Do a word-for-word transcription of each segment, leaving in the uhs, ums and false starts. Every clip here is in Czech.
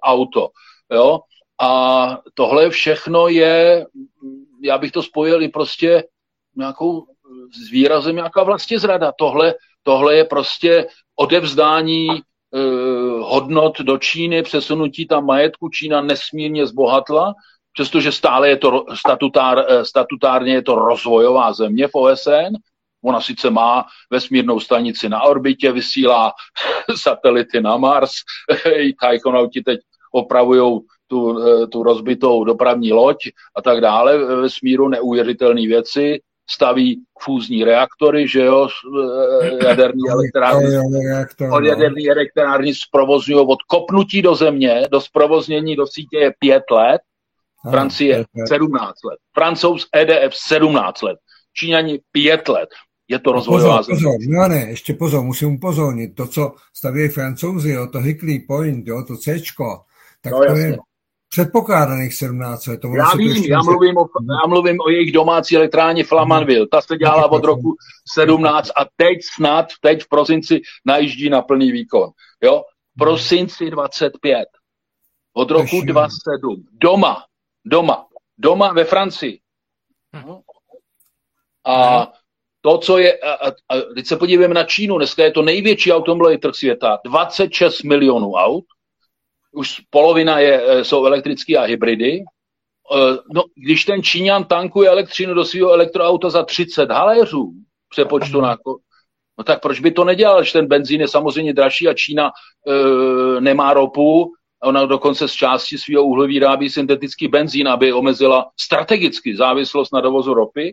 auto. Jo? A tohle všechno je, já bych to spojil i prostě nějakou s výrazem nějaká vlastizrada. Tohle, tohle je prostě odevzdání eh, hodnot do Číny, přesunutí tam majetku. Čína nesmírně zbohatla, přestože stále je to statutár, statutárně je to rozvojová země v O S N. Ona sice má vesmírnou stanici na orbitě, vysílá satelity na Mars, i tajkonauti teď opravujou tu, tu rozbitou dopravní loď a tak dále ve vesmíru, neuvěřitelné věci, staví fúzní reaktory, že jo, jaderní elektrárny, od jaderní elektrárny zprovozňují od kopnutí do země, do zprovoznění do sítě je pět let, Francie sedmnáct let, Francouz E D F sedmnáct let, Číňani pět let. Je to rozvojová země. Pozor, no ne, ještě pozor, musím upozornit, to, co staví Francouzi, jo, to Hinkley Point, jo, to Cčko, tak no, to jasně. Je předpokládaných sedmnáct let. Já vím, já mluvím, o, já mluvím o jejich domácí elektrárně Flamanville. Ta se dělala od roku sedmnáct a teď snad, teď v prosinci najíždí na plný výkon. Jo? V prosinci dvacet pět. Od roku dvacet sedm. Doma. Doma. Doma ve Francii. A to, co je, a, a, a teď se podívejme na Čínu, dneska je to největší automobilový trh světa, dvacet šest milionů aut, už polovina je, jsou elektrické a hybridy. No, když ten Číňan tankuje elektřinu do svého elektroauta za třicet haléřů přepočtu na... No tak proč by to nedělal, že ten benzín je samozřejmě dražší a Čína e, nemá ropu, ona dokonce z části svého úhlu vyrábí syntetický benzín, aby omezila strategicky závislost na dovozu ropy, e,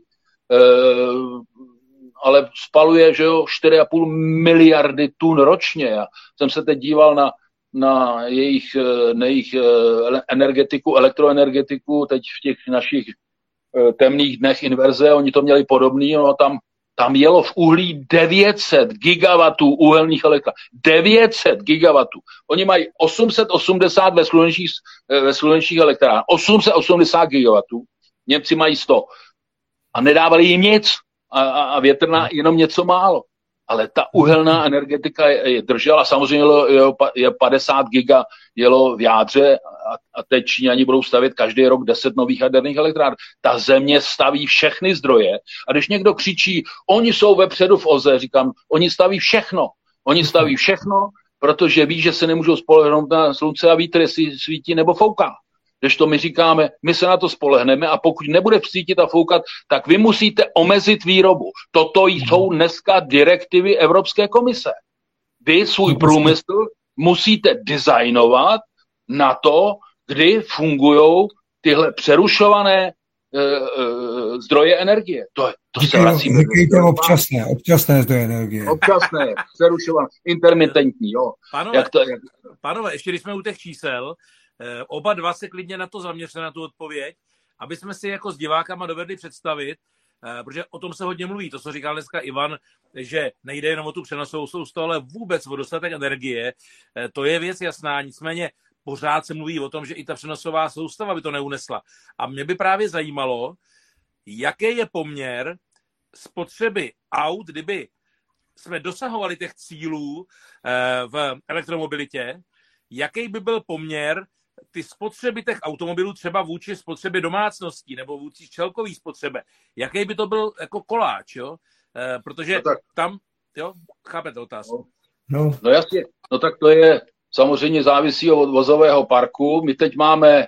ale spaluje, že jo, čtyři a půl miliardy tun ročně. Já jsem se teď díval na na jejich, na jejich energetiku, elektroenergetiku, teď v těch našich temných dnech inverze, oni to měli podobný, no tam, tam jelo v uhlí devět set gigawatů uhelných elektráren. devět set gigawatů. Oni mají osm set osmdesát ve slunečních, ve slunečních elektrárnách. osm set osmdesát gigawatů. Němci mají sto. A nedávali jim nic. A, a, a větrná jenom něco málo. Ale ta uhelná energetika je, je držela, samozřejmě je, je padesát giga jelo v jádře a, a teď Číňani budou stavět každý rok deset nových jaderných elektráren. Ta země staví všechny zdroje a když někdo křičí, oni jsou vepředu v oze, říkám, oni staví všechno. Oni staví všechno, protože ví, že se nemůžou spolehnout na slunce a vítr, jestli svítí nebo fouká. Když to my říkáme, my se na to spolehneme a pokud nebude svítit a foukat, tak vy musíte omezit výrobu. Toto jsou dneska direktivy Evropské komise. Vy svůj průmysl musíte designovat na to, kdy fungují tyhle přerušované e, e, zdroje energie. To, to se vrací. Říkejte občasné, občasné zdroje energie. Občasné, přerušované, intermitentní. Jo. Pánové, jak to, jak... pánové, ještě když jsme u těch čísel, oba dva se klidně na to zaměřte, na tu odpověď, aby jsme si jako s divákama dovedli představit, protože o tom se hodně mluví, to, co říkal dneska Ivan, že nejde jenom o tu přenosovou soustavu, ale vůbec o dostatek energie, to je věc jasná, nicméně pořád se mluví o tom, že i ta přenosová soustava by to neunesla. A mě by právě zajímalo, jaký je poměr spotřeby aut, kdyby jsme dosahovali těch cílů v elektromobilitě, jaký by byl poměr ty spotřeby těch automobilů třeba vůči spotřebě domácností nebo vůči celkový spotřebe. Jaký by to byl jako koláč, jo? E, protože no tam, jo, chápete otázku. No. no jasně, no tak to je samozřejmě závisí od vozového parku. My teď máme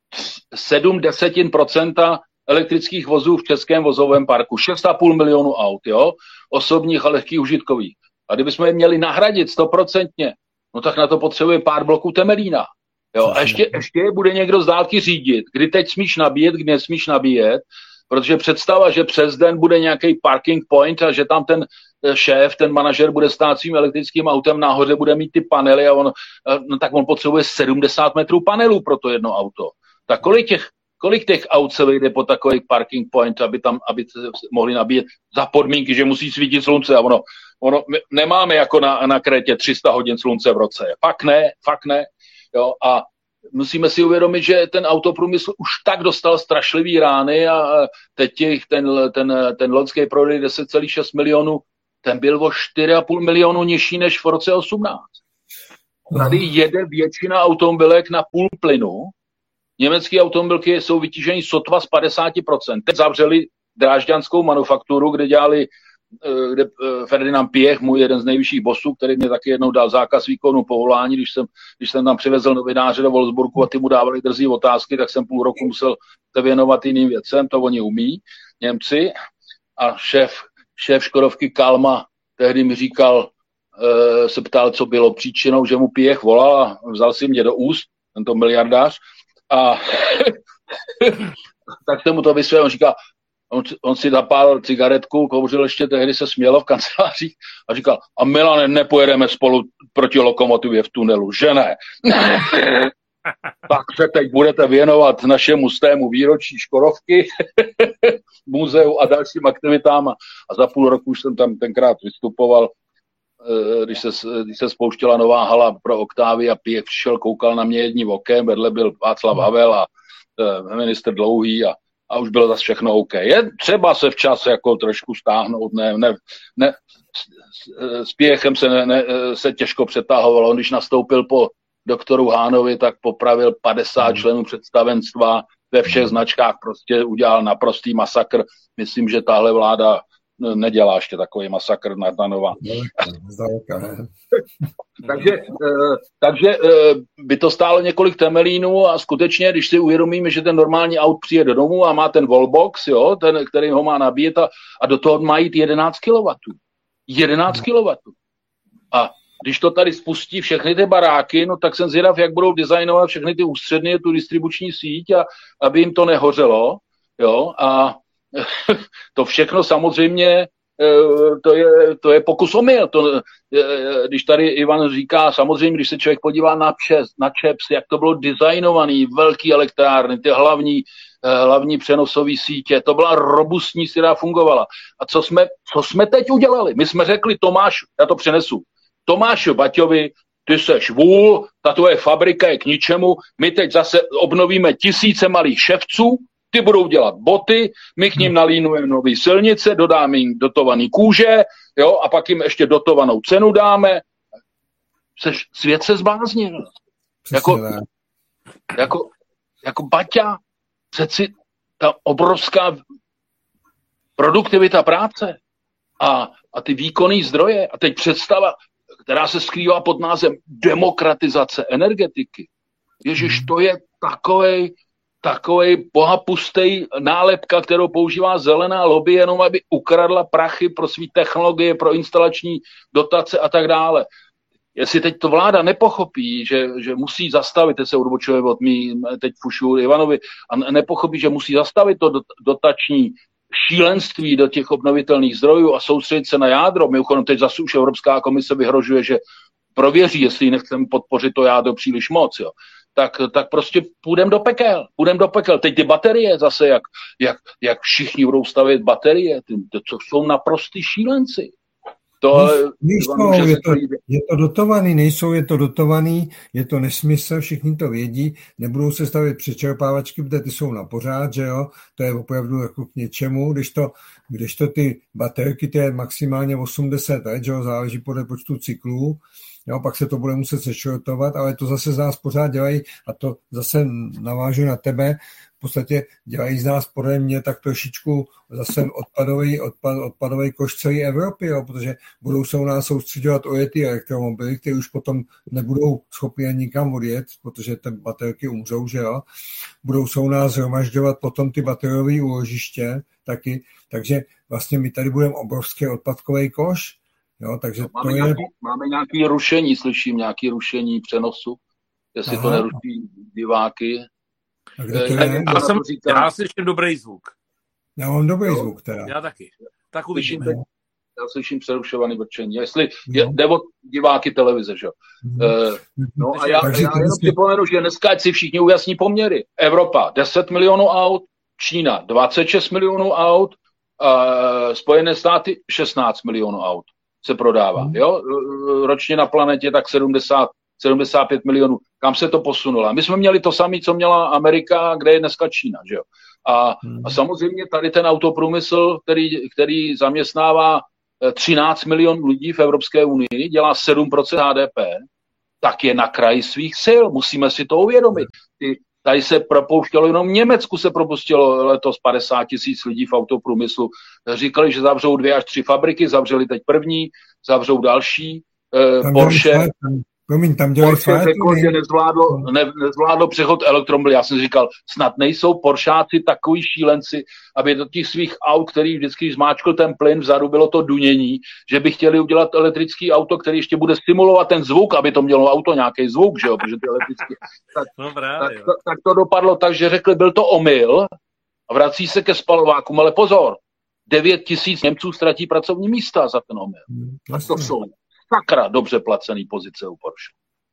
sedm desetin procenta elektrických vozů v českém vozovém parku. šest a půl milionu aut, jo? Osobních a lehkých užitkových. A kdybychom je měli nahradit stoprocentně, no tak na to potřebuje pár bloků Temelína. Jo, a ještě, ještě bude někdo z dálky řídit, kdy teď smíš nabíjet, kdy nesmíš nabíjet, protože představa, že přes den bude nějaký parking point a že tam ten šéf, ten manažer bude stát svým elektrickým autem, nahoře bude mít ty panely a on, no tak on potřebuje sedmdesát metrů panelů pro to jedno auto. Tak kolik těch, kolik těch aut se vejde po takový parking point, aby tam, aby se mohli nabíjet za podmínky, že musí svítit slunce a ono, ono nemáme jako na, na Krétě tři sta hodin slunce v roce. Fakt ne, fakt ne. Jo, a musíme si uvědomit, že ten autoprůmysl už tak dostal strašlivý rány a teď těch, ten, ten, ten loňský prodej deset celá šest milionů, ten byl o čtyři a půl milionu nižší než v roce osmnáct. tady jede většina automobilek na půl plynu. Německé automobilky jsou vytíženy sotva z padesát procent. Teď zavřeli drážďanskou manufakturu, kde dělali kde Ferdinand Piech, můj jeden z nejvyšších bosů, který mě taky jednou dal zákaz výkonu povolání, když jsem, když jsem tam přivezl novináře do Wolfsburgu a ty mu dávali drzí otázky, tak jsem půl roku musel se věnovat jiným věcem, to oni umí, Němci. A šéf, šéf Škodovky Kalma tehdy mi říkal, e, se ptal, co bylo příčinou, že mu Piech volal a vzal si mě do úst, tento miliardář, a tak jsem mu to vysvětlil, on říká, On, on si zapálil cigaretku, kouřil ještě, tehdy se smělo v kancelářích a říkal, a Milane, nepojedeme spolu proti lokomotivě v tunelu, že ne? Tak se teď budete věnovat našemu stému výročí Škodovky, muzeu a dalším aktivitám a, a za půl roku už jsem tam tenkrát vystupoval, když se, když se spouštěla nová hala pro Oktávy a Piech přišel, koukal na mě jedním okem, vedle byl Václav Havel a e, ministr Dlouhý a a už bylo zase všechno OK. Je třeba se včas jako trošku stáhnout, ne, ne, ne s, s Piechem se, ne, ne, se těžko přetahovalo. Když nastoupil po doktoru Hánovi, tak popravil padesát členů představenstva ve všech značkách, prostě udělal naprostý masakr. Myslím, že tahle vláda nedělá ještě takový masakr na, na nová. takže, takže by to stálo několik temelínů a skutečně, když si uvědomíme, že ten normální aut přijede domů a má ten wallbox, jo, ten, který ho má nabíjet a, a do toho má jít jedenáct kilowattů. jedenáct kilowattů. A když to tady spustí všechny ty baráky, no tak jsem zvědav, jak budou designovat všechny ty ústředny, tu distribuční síť, a aby jim to nehořelo, jo, a to všechno samozřejmě, to je, to je pokus omyl. To, když tady Ivan říká, samozřejmě, když se člověk podívá na ČEPS, na ČEPS, jak to bylo designovaný, velký elektrárny, ty hlavní, hlavní přenosové sítě, to byla robustní, která fungovala. A co jsme, co jsme teď udělali? My jsme řekli Tomáš, já to přenesu, Tomášu Baťovi, ty seš vůl, ta tvoje fabrika je k ničemu, my teď zase obnovíme tisíce malých ševců, ty budou dělat boty, my k ním nalínujeme nové silnice, dodáme jim dotovaný kůže, jo, a pak jim ještě dotovanou cenu dáme. Seš, svět se zbláznil. Jako, jako, jako Baťa, přeci ta obrovská produktivita práce a, a ty výkonný zdroje a teď představa, která se skrývá pod názvem demokratizace energetiky. Ježiš, to je takovej takovej bohapustej nálepka, kterou používá zelená lobby, jenom aby ukradla prachy pro své technologie, pro instalační dotace a tak dále. Jestli teď to vláda nepochopí, že, že musí zastavit, teď se odbočuje od mý, teď fušu Ivanovi, a nepochopí, že musí zastavit to dotační šílenství do těch obnovitelných zdrojů a soustředit se na jádro. Mimochodem teď zase už Evropská komise vyhrožuje, že prověří, jestli nechceme podpořit to jádro příliš moc, jo. Tak, tak prostě půjdeme do pekel. Půjdeme do pekel. Teď ty baterie zase, jak, jak, jak všichni budou stavět baterie, ty, to, to jsou naprostý šílenci. To, nejsou, je, to, je to dotovaný, nejsou, je to dotovaný, je to nesmysl, všichni to vědí, nebudou se stavět přečerpávačky, protože ty jsou na pořád, že jo, to je opravdu jako k něčemu, když to, když to ty baterky, ty je maximálně osmdesát let, že jo, záleží podle počtu cyklů, jo, pak se to bude muset sešrotovat, ale to zase z nás pořád dělají, a to zase navážu na tebe, v podstatě dělají z nás podle mě tak trošičku zase odpadový, odpad, odpadový koš celé Evropy, jo, protože budou se u nás soustředovat ojetý elektromobily, které už potom nebudou schopni ani nikam odjet, protože ty baterky umřou, že jo. Budou se u nás zhromažďovat potom ty bateriové úložiště taky, takže vlastně my tady budeme obrovský odpadkový koš. Jo, takže no, máme, to nějaký, je... máme nějaké rušení, slyším, nějaké rušení přenosu, jestli Aha. to neruší diváky. A kde to je? Já, jsem, já slyším dobrý zvuk. Já mám dobrý jo. zvuk teda. Já taky. Tak slyším, teď, já slyším přerušovaný vrčení. Jestli je, jde o diváky televize, že jo. Mm-hmm. Uh, no a já, já jenom si... připomenu, že dneska ať si všichni ujasní poměry. Evropa deset milionů aut, Čína dvacet šest milionů aut, uh, Spojené státy šestnáct milionů aut se prodává. Mm. Jo? Ročně na planetě tak sedmdesát, sedmdesát pět milionů. Kam se to posunulo? My jsme měli to samé, co měla Amerika, kde je dneska Čína. Že jo? A, mm. a samozřejmě tady ten autoprůmysl, který, který zaměstnává třináct milionů lidí v Evropské unii, dělá sedm procent H D P, tak je na kraji svých sil. Musíme si to uvědomit. Ty, tady se propouštělo, jenom v Německu se propustilo letos padesát tisíc lidí v autoprůmyslu. Říkali, že zavřou dvě až tři fabriky, zavřeli teď první, zavřou další. Eh, Porsche... Promiň, tam dělají Porsche řekl, že nezvládlo, ne, nezvládlo přechod elektromobily. Já jsem říkal, snad nejsou Poršáci takový šílenci, aby do těch svých aut, který vždycky zmáčkl ten plyn, vzadu bylo to dunění, že by chtěli udělat elektrický auto, který ještě bude simulovat ten zvuk, aby to mělo auto nějaký zvuk, že jo, protože ty elektrický... Tak, no právě, tak, to, tak to dopadlo tak, že řekli, byl to omyl a vrací se ke spalovákům, ale pozor, devět tisíc Němců ztratí pracovní místa za ten omyl. Hmm, a to jsou sakra dobře placený pozice u Porsche.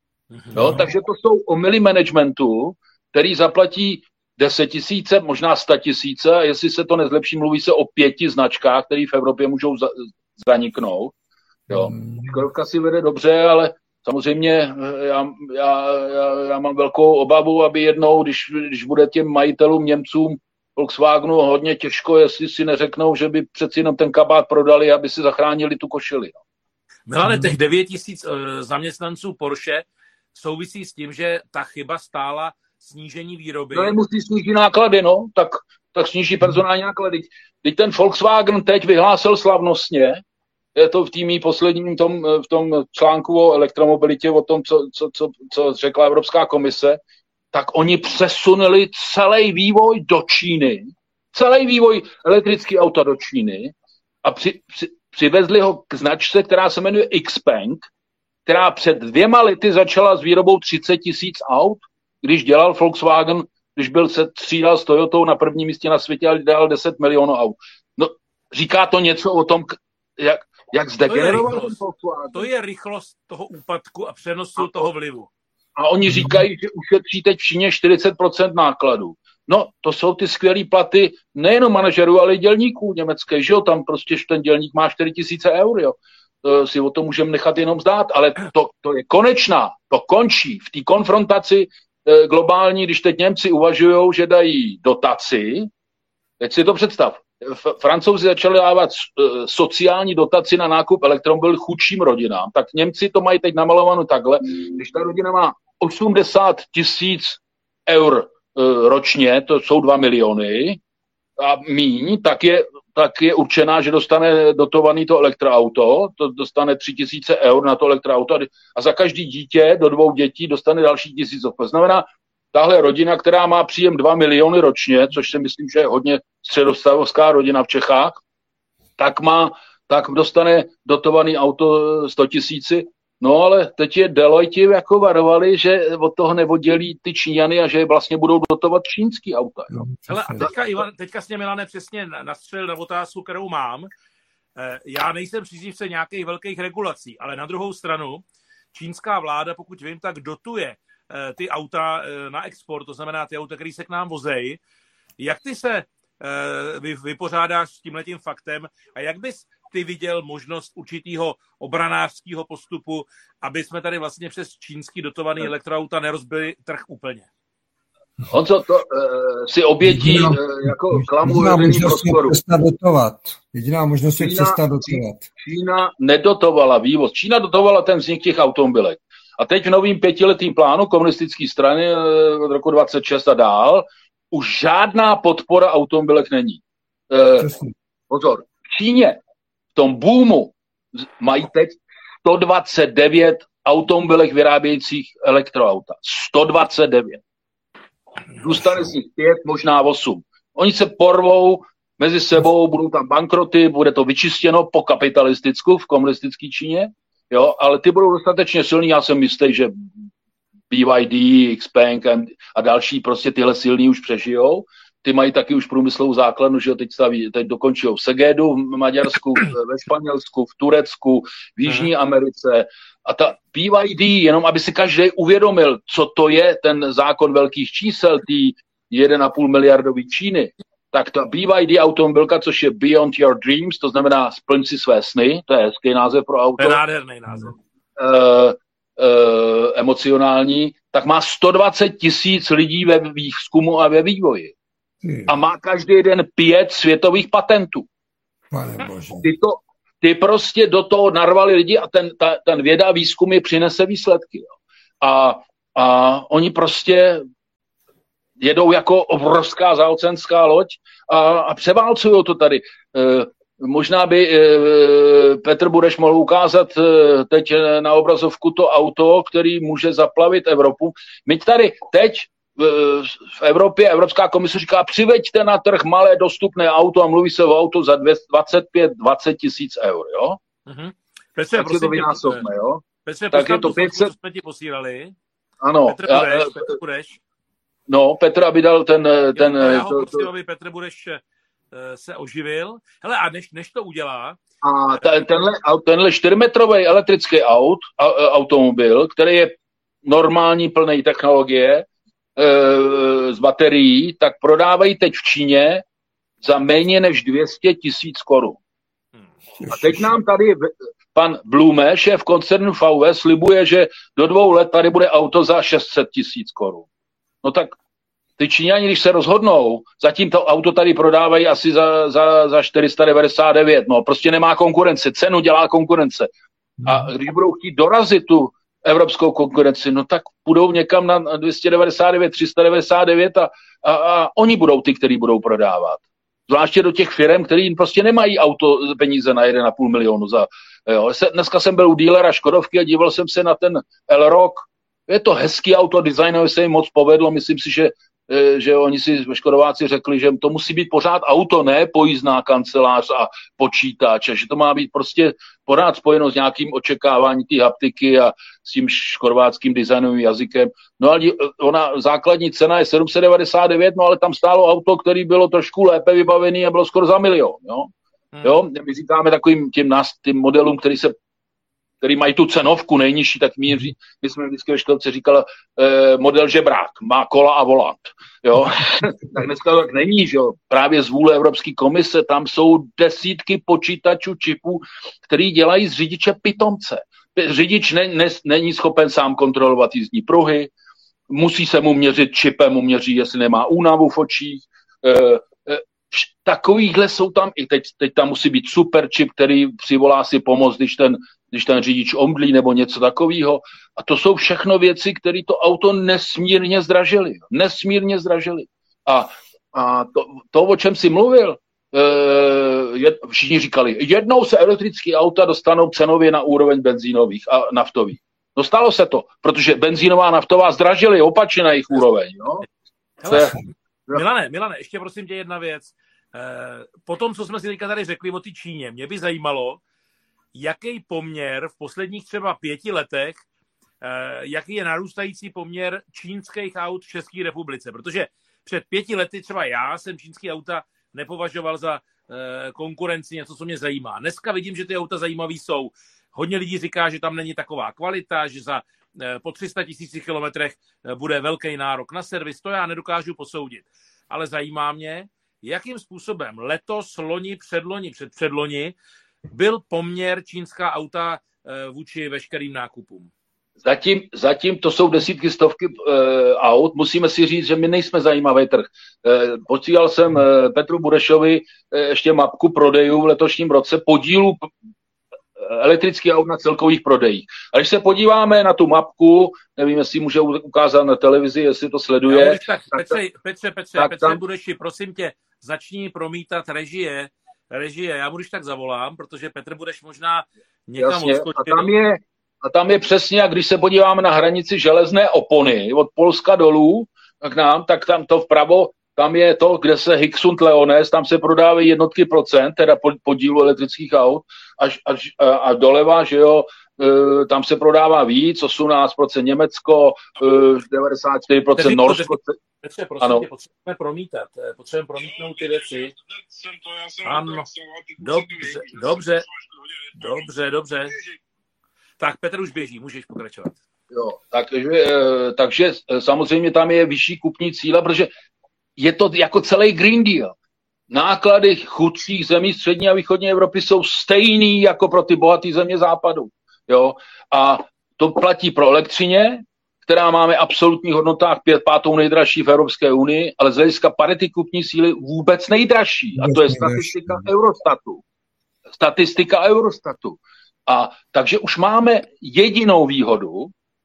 Jo, takže to jsou omyly managementu, který zaplatí deset tisíce, možná sto tisíce, a jestli se to nezlepší, mluví se o pěti značkách, které v Evropě můžou za, zaniknout. Jo. Škodovka si vede dobře, ale samozřejmě já, já, já, já mám velkou obavu, aby jednou, když, když bude těm majitelům, Němcům Volkswagenu hodně těžko, jestli si neřeknou, že by přeci jenom ten kabát prodali, aby si zachránili tu košili. No. Milane, těch devět tisíc zaměstnanců Porsche souvisí s tím, že ta chyba stála snížení výroby. No, musí snížit náklady, no, tak, tak sníží personální náklady. Teď ten Volkswagen teď vyhlásil slavnostně, je to v týmí posledním tom, v tom článku o elektromobilitě, o tom, co, co, co, co řekla Evropská komise, tak oni přesunuli celý vývoj do Číny, celý vývoj elektrický auta do Číny a při, při přivezli ho k značce, která se jmenuje Xpeng, která před dvěma lety začala s výrobou třicet tisíc aut, když dělal Volkswagen, když byl se střídal s Toyotou na prvním místě na světě a dělal deset milionů aut. No, říká to něco o tom, jak, jak zdegeneroval ten Volkswagen. To je rychlost toho úpadku a přenosu a, toho vlivu. A oni říkají, že ušetří teď v Číně čtyřicet procent nákladů. No, to jsou ty skvělé platy nejenom manažerů, ale i dělníků německé, že jo, tam prostě ten dělník má čtyři tisíce eur, jo. To si o to můžeme nechat jenom zdát, ale to, to je konečná, to končí v té konfrontaci e, globální, když teď Němci uvažují, že dají dotaci, teď si to představ, F- Francouzi začali dávat e, sociální dotaci na nákup elektromobilů chudším rodinám, tak Němci to mají teď namalovanou takhle, když ta rodina má osmdesát tisíc eur ročně, to jsou dva miliony a míň, tak je, tak je určená, že dostane dotovaný to elektroauto, to dostane tři tisíce eur na to elektroauto a za každý dítě do dvou dětí dostane další tisícov. To znamená, tahle rodina, která má příjem dva miliony ročně, což si myslím, že je hodně středostavovská rodina v Čechách, tak má, tak dostane dotovaný auto sto tisíci. No ale teď je Deloitte jako varovali, že od toho neoddělí ty Číňany a že vlastně budou dotovat čínský auta. Jo. Hele, a teďka, Ivan, teďka jsi mě, Milane, přesně nastřelil na otázku, kterou mám. Já nejsem příznivce nějakých velkých regulací, ale na druhou stranu čínská vláda, pokud vím, tak dotuje ty auta na export, to znamená ty auta, které se k nám vozejí. Jak ty se vypořádáš s tímhletím faktem a jak bys ty viděl možnost určitého obranářského postupu, aby jsme tady vlastně přes čínský dotovaný elektroauta nerozbili trh úplně? Honzo, to uh, si obětí jediná, uh, jako klamu veřejný prostoru. Dotovat. Jediná možnost je přestat dotovat. Čína nedotovala vývoz. Čína dotovala ten vznik těch automobilek. A teď v novým pětiletým plánu komunistické strany uh, od roku dvacet šest a dál už žádná podpora automobilek není. Uh, pozor, v Číně v tom boomu mají teď sto dvacet devět automobilek vyrábějících elektroauta. sto dvacet devět. Zůstane z nich pět, možná osm. Oni se porvou mezi sebou, budou tam bankroty, bude to vyčistěno po kapitalisticku v komunistické Číně, jo, ale ty budou dostatečně silný, já jsem jistý, že B Y D, Xpeng a další prostě tyhle silní už přežijou. Ty mají taky už průmyslovou základnu, že teď staví, teď dokončují v Segedu, v Maďarsku, ve Španělsku, v Turecku, v Jižní Americe. A ta B Y D, jenom aby si každý uvědomil, co to je ten zákon velkých čísel, tý jedna celá pět miliardový Číny, tak ta B Y D automobilka, což je Beyond Your Dreams, to znamená splň si své sny, to je hezký název pro auto. To je nádherný název. Uh, uh, emocionální, tak má sto dvacet tisíc lidí ve výzkumu a ve vývoji. A má každý den pět světových patentů. Ty, to, ty prostě do toho narvali lidi a ten, ta, ten věda výzkum je přinese výsledky. Jo. a, a oni prostě jedou jako obrovská zaocenská loď a, a převálcují to tady. E, možná by e, Petr Bureš mohl ukázat e, teď na obrazovku to auto, který může zaplavit Evropu. My tady teď e, v Evropě Evropská komise říká, přiveďte na trh malé dostupné auto a mluví se o auto za dvacet pět dvacet tisíc eur, jo? Mm-hmm. Petře, tak prosím to vynásobme, jo? Petře, tak je to pět set... co jsme ti posílali. Ano. Petr Bureš, já, Petr Bureš. No, Petr, aby dal ten... ten jo, já ho to, prosím, to... aby Petr Bureš se oživil. Hele, a než, než to udělá... A ten, tenhle, tenhle čtyřmetrový elektrický aut, a, automobil, který je normální plný technologie e, z baterií, tak prodávají teď v Číně za méně než dvě stě tisíc korun. A teď nám tady pan Blume, šéf koncernu V W, slibuje, že do dvou let tady bude auto za šest set tisíc korun. No tak ty Číňani, když se rozhodnou, zatím to auto tady prodávají asi za, za, za čtyři sta devadesát devět, no prostě nemá konkurence, cenu dělá konkurence. A když budou chtít dorazit tu evropskou konkurenci, no tak půjdou někam na dvě stě devadesát devět, tři sta devadesát devět a, a, a oni budou ty, kteří budou prodávat. Zvláště do těch firm, který prostě nemají auto peníze na jeden a půl milionu. Za, jo. Dneska jsem byl u dílera Škodovky a díval jsem se na ten Elrock. Je to hezký auto, designově se jim moc povedlo. Myslím si, že, že oni si Škodováci řekli, že to musí být pořád auto, ne pojízdná kancelář a počítač. Že to má být prostě pořád spojeno s nějakým očekáváním té haptiky a s tím škodováckým designovým jazykem. No ale ona, základní cena je sedm set devadesát devět, no ale tam stálo auto, který bylo trošku lépe vybavený a bylo skoro za milion. Jo? Hmm. Jo? My říkáme takovým těm, nás, tím modelům, který se který mají tu cenovku nejnižší, tak my, my jsme vždycky ve školce říkali eh, model žebrák, má kola a volant. Jo? Tak dneska tak není, že jo? Právě z vůle Evropské komise tam jsou desítky počítačů, čipů, který dělají z řidiče pitomce. Řidič ne, ne, není schopen sám kontrolovat jízdní pruhy, musí se mu měřit čipem, mu měří, jestli nemá únavu v očích. Eh, eh, takovýhle jsou tam, i teď, teď tam musí být super čip, který přivolá si pomoc, když ten když ten řidič omdlí nebo něco takového. A to jsou všechno věci, které to auto nesmírně zdražily. Nesmírně zdražily. A, a to, to, o čem jsi mluvil, e, je, všichni říkali, jednou se elektrické auta dostanou cenově na úroveň benzínových a naftových. No stalo se to, protože benzínová a naftová zdražily opačně na jejich úroveň. Jo? Hele, se... Milane, Milane, ještě prosím tě jedna věc. E, po tom, co jsme si teďka tady řekli o té Číně, mě by zajímalo, jaký poměr v posledních třeba pěti letech, jaký je narůstající poměr čínských aut v České republice. Protože před pěti lety třeba já jsem čínský auta nepovažoval za konkurenci, něco, co mě zajímá. Dneska vidím, že ty auta zajímavý jsou. Hodně lidí říká, že tam není taková kvalita, že za po tři sta tisíc kilometrech bude velký nárok na servis. To já nedokážu posoudit. Ale zajímá mě, jakým způsobem letos, loni, předloni, předpředloni byl poměr čínská auta vůči veškerým nákupům? Zatím, zatím to jsou desítky, stovky e, aut. Musíme si říct, že my nejsme zajímavý trh. E, posílal jsem e, Petru Burešovi e, ještě mapku prodejů v letošním roce, podílu elektrických aut na celkových prodejích. A když se podíváme na tu mapku, nevím, jestli může ukázat na televizi, jestli to sleduje. Já, tak, tak, Petře, Petře, Petře, tak Petře tam... Bureši, prosím tě, začni promítat režie, režie, já mu když tak zavolám, protože Petr Bureš možná někam Jasně, odskočil. A tam je, a tam je přesně, a když se podíváme na hranici železné opony od Polska dolů k nám, tak tam to vpravo, tam je to, kde se Hixund Leones, tam se prodávají jednotky procent, teda podílu elektrických aut, až, až, a, a doleva, že jo, e, tam se prodává víc, osmnáct procent Německo, e, devadesát čtyři procent Norsko. Petře, prosím tě, potřebujeme promítat, potřebujeme promítnout ty věci. Ano, dobře, dobře, dobře, dobře. Tak Petr už běží, můžeš pokračovat. Jo, takže, takže samozřejmě tam je vyšší kupní cíle, protože je to jako celý Green Deal. Náklady chudších zemí střední a východní Evropy jsou stejný jako pro ty bohaté země západu. Jo? A to platí pro elektřině, která máme absolutních hodnotách pět, pátou nejdražší v Evropské unii, ale z hlediska parity kupní síly vůbec nejdražší. A to je statistika Eurostatu. Statistika Eurostatu. A takže už máme jedinou výhodu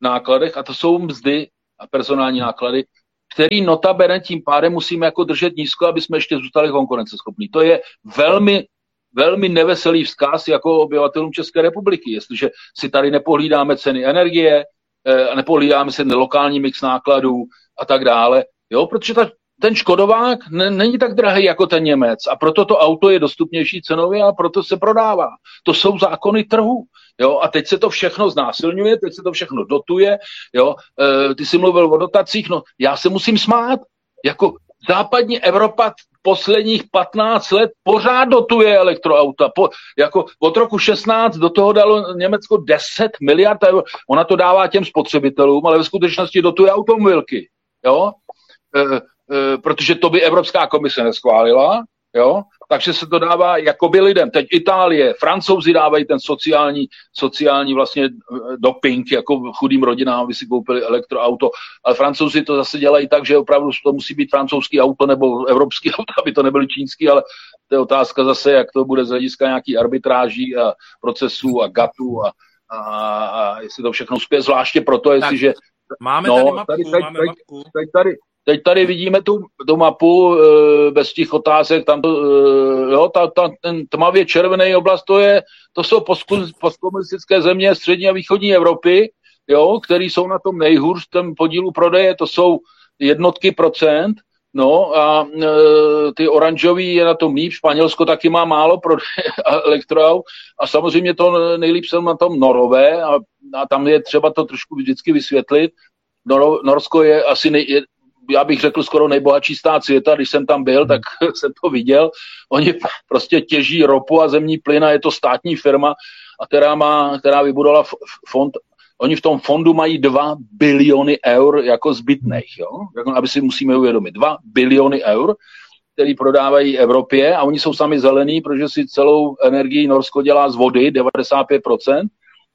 nákladech, a to jsou mzdy a personální náklady, který notabene tím pádem musíme jako držet nízko, aby jsme ještě zůstali konkurenceschopní. To je velmi, velmi neveselý vzkaz jako obyvatelům České republiky. Jestliže si tady nepohlídáme ceny energie, nepohlídáme si lokální mix nákladů a tak dále, jo, protože ta, ten Škodovák ne, není tak drahý jako ten Němec a proto to auto je dostupnější cenově a proto se prodává. To jsou zákony trhu. Jo, a teď se to všechno znásilňuje, teď se to všechno dotuje, jo, e, ty jsi mluvil o dotacích, no já se musím smát, jako západní Evropa posledních patnáct let pořád dotuje elektroauta, po, jako od roku šestnáct do toho dalo Německo deset miliard eur, ona to dává těm spotřebitelům, ale ve skutečnosti dotuje automobilky, jo, e, e, protože to by Evropská komise neschválila, jo, takže se to dává jakoby lidem. Teď Itálie, Francouzi dávají ten sociální, sociální vlastně doping, jako chudým rodinám, aby si koupili elektroauto, ale Francouzi to zase dělají tak, že opravdu to musí být francouzský auto nebo evropský auto, aby to nebyly čínský, ale to je otázka zase, jak to bude z hlediska nějaký arbitráží a procesů a gatů a, a, a jestli to všechno uspěje, zvláště proto, jestliže... Máme no, tady mapku, tady, teď, máme teď, mapku. Teď tady, Teď tady vidíme tu, tu mapu e, bez těch otázek, tam to, e, jo, ta, ta, ten tmavě červený oblast, to, je, to jsou postkomunistické země střední a východní Evropy, jo, které jsou na tom nejhůř v tom podílu prodeje, to jsou jednotky procent, no a e, ty oranžový je na tom líp, Španělsko taky má málo prodeje elektroaut a samozřejmě to nejlíp jsou na tom Norové a, a tam je třeba to trošku vždycky vysvětlit. Nor, Norsko je asi nej, je, já bych řekl skoro nejbohatší stát světa, když jsem tam byl, tak jsem to viděl. Oni prostě těží ropu a zemní plyn a je to státní firma, a která, má, která vybudovala fond. Oni v tom fondu mají dva biliony eur jako zbytných, jo? Aby si musíme uvědomit. Dva biliony eur, který prodávají Evropě a oni jsou sami zelení, protože si celou energii Norsko dělá z vody, devadesát pět procent.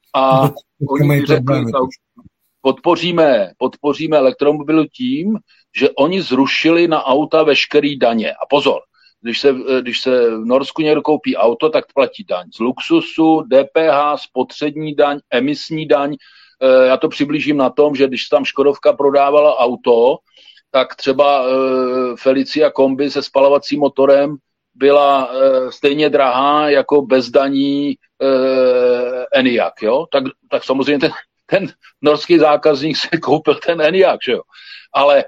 A oni řekli, podpoříme, podpoříme elektromobilu tím, že oni zrušili na auta veškerý daně. A pozor, když se, když se v Norsku někdo koupí auto, tak platí daň z luxusu, D P H, spotřební daň, emisní daň. E, já to přiblížím na tom, že když tam Škodovka prodávala auto, tak třeba e, Felicia kombi se spalovacím motorem byla e, stejně drahá jako bezdaní e, Enyaq, jo? Tak, tak samozřejmě ten, ten norský zákazník si koupil ten Enyaq, že jo? Ale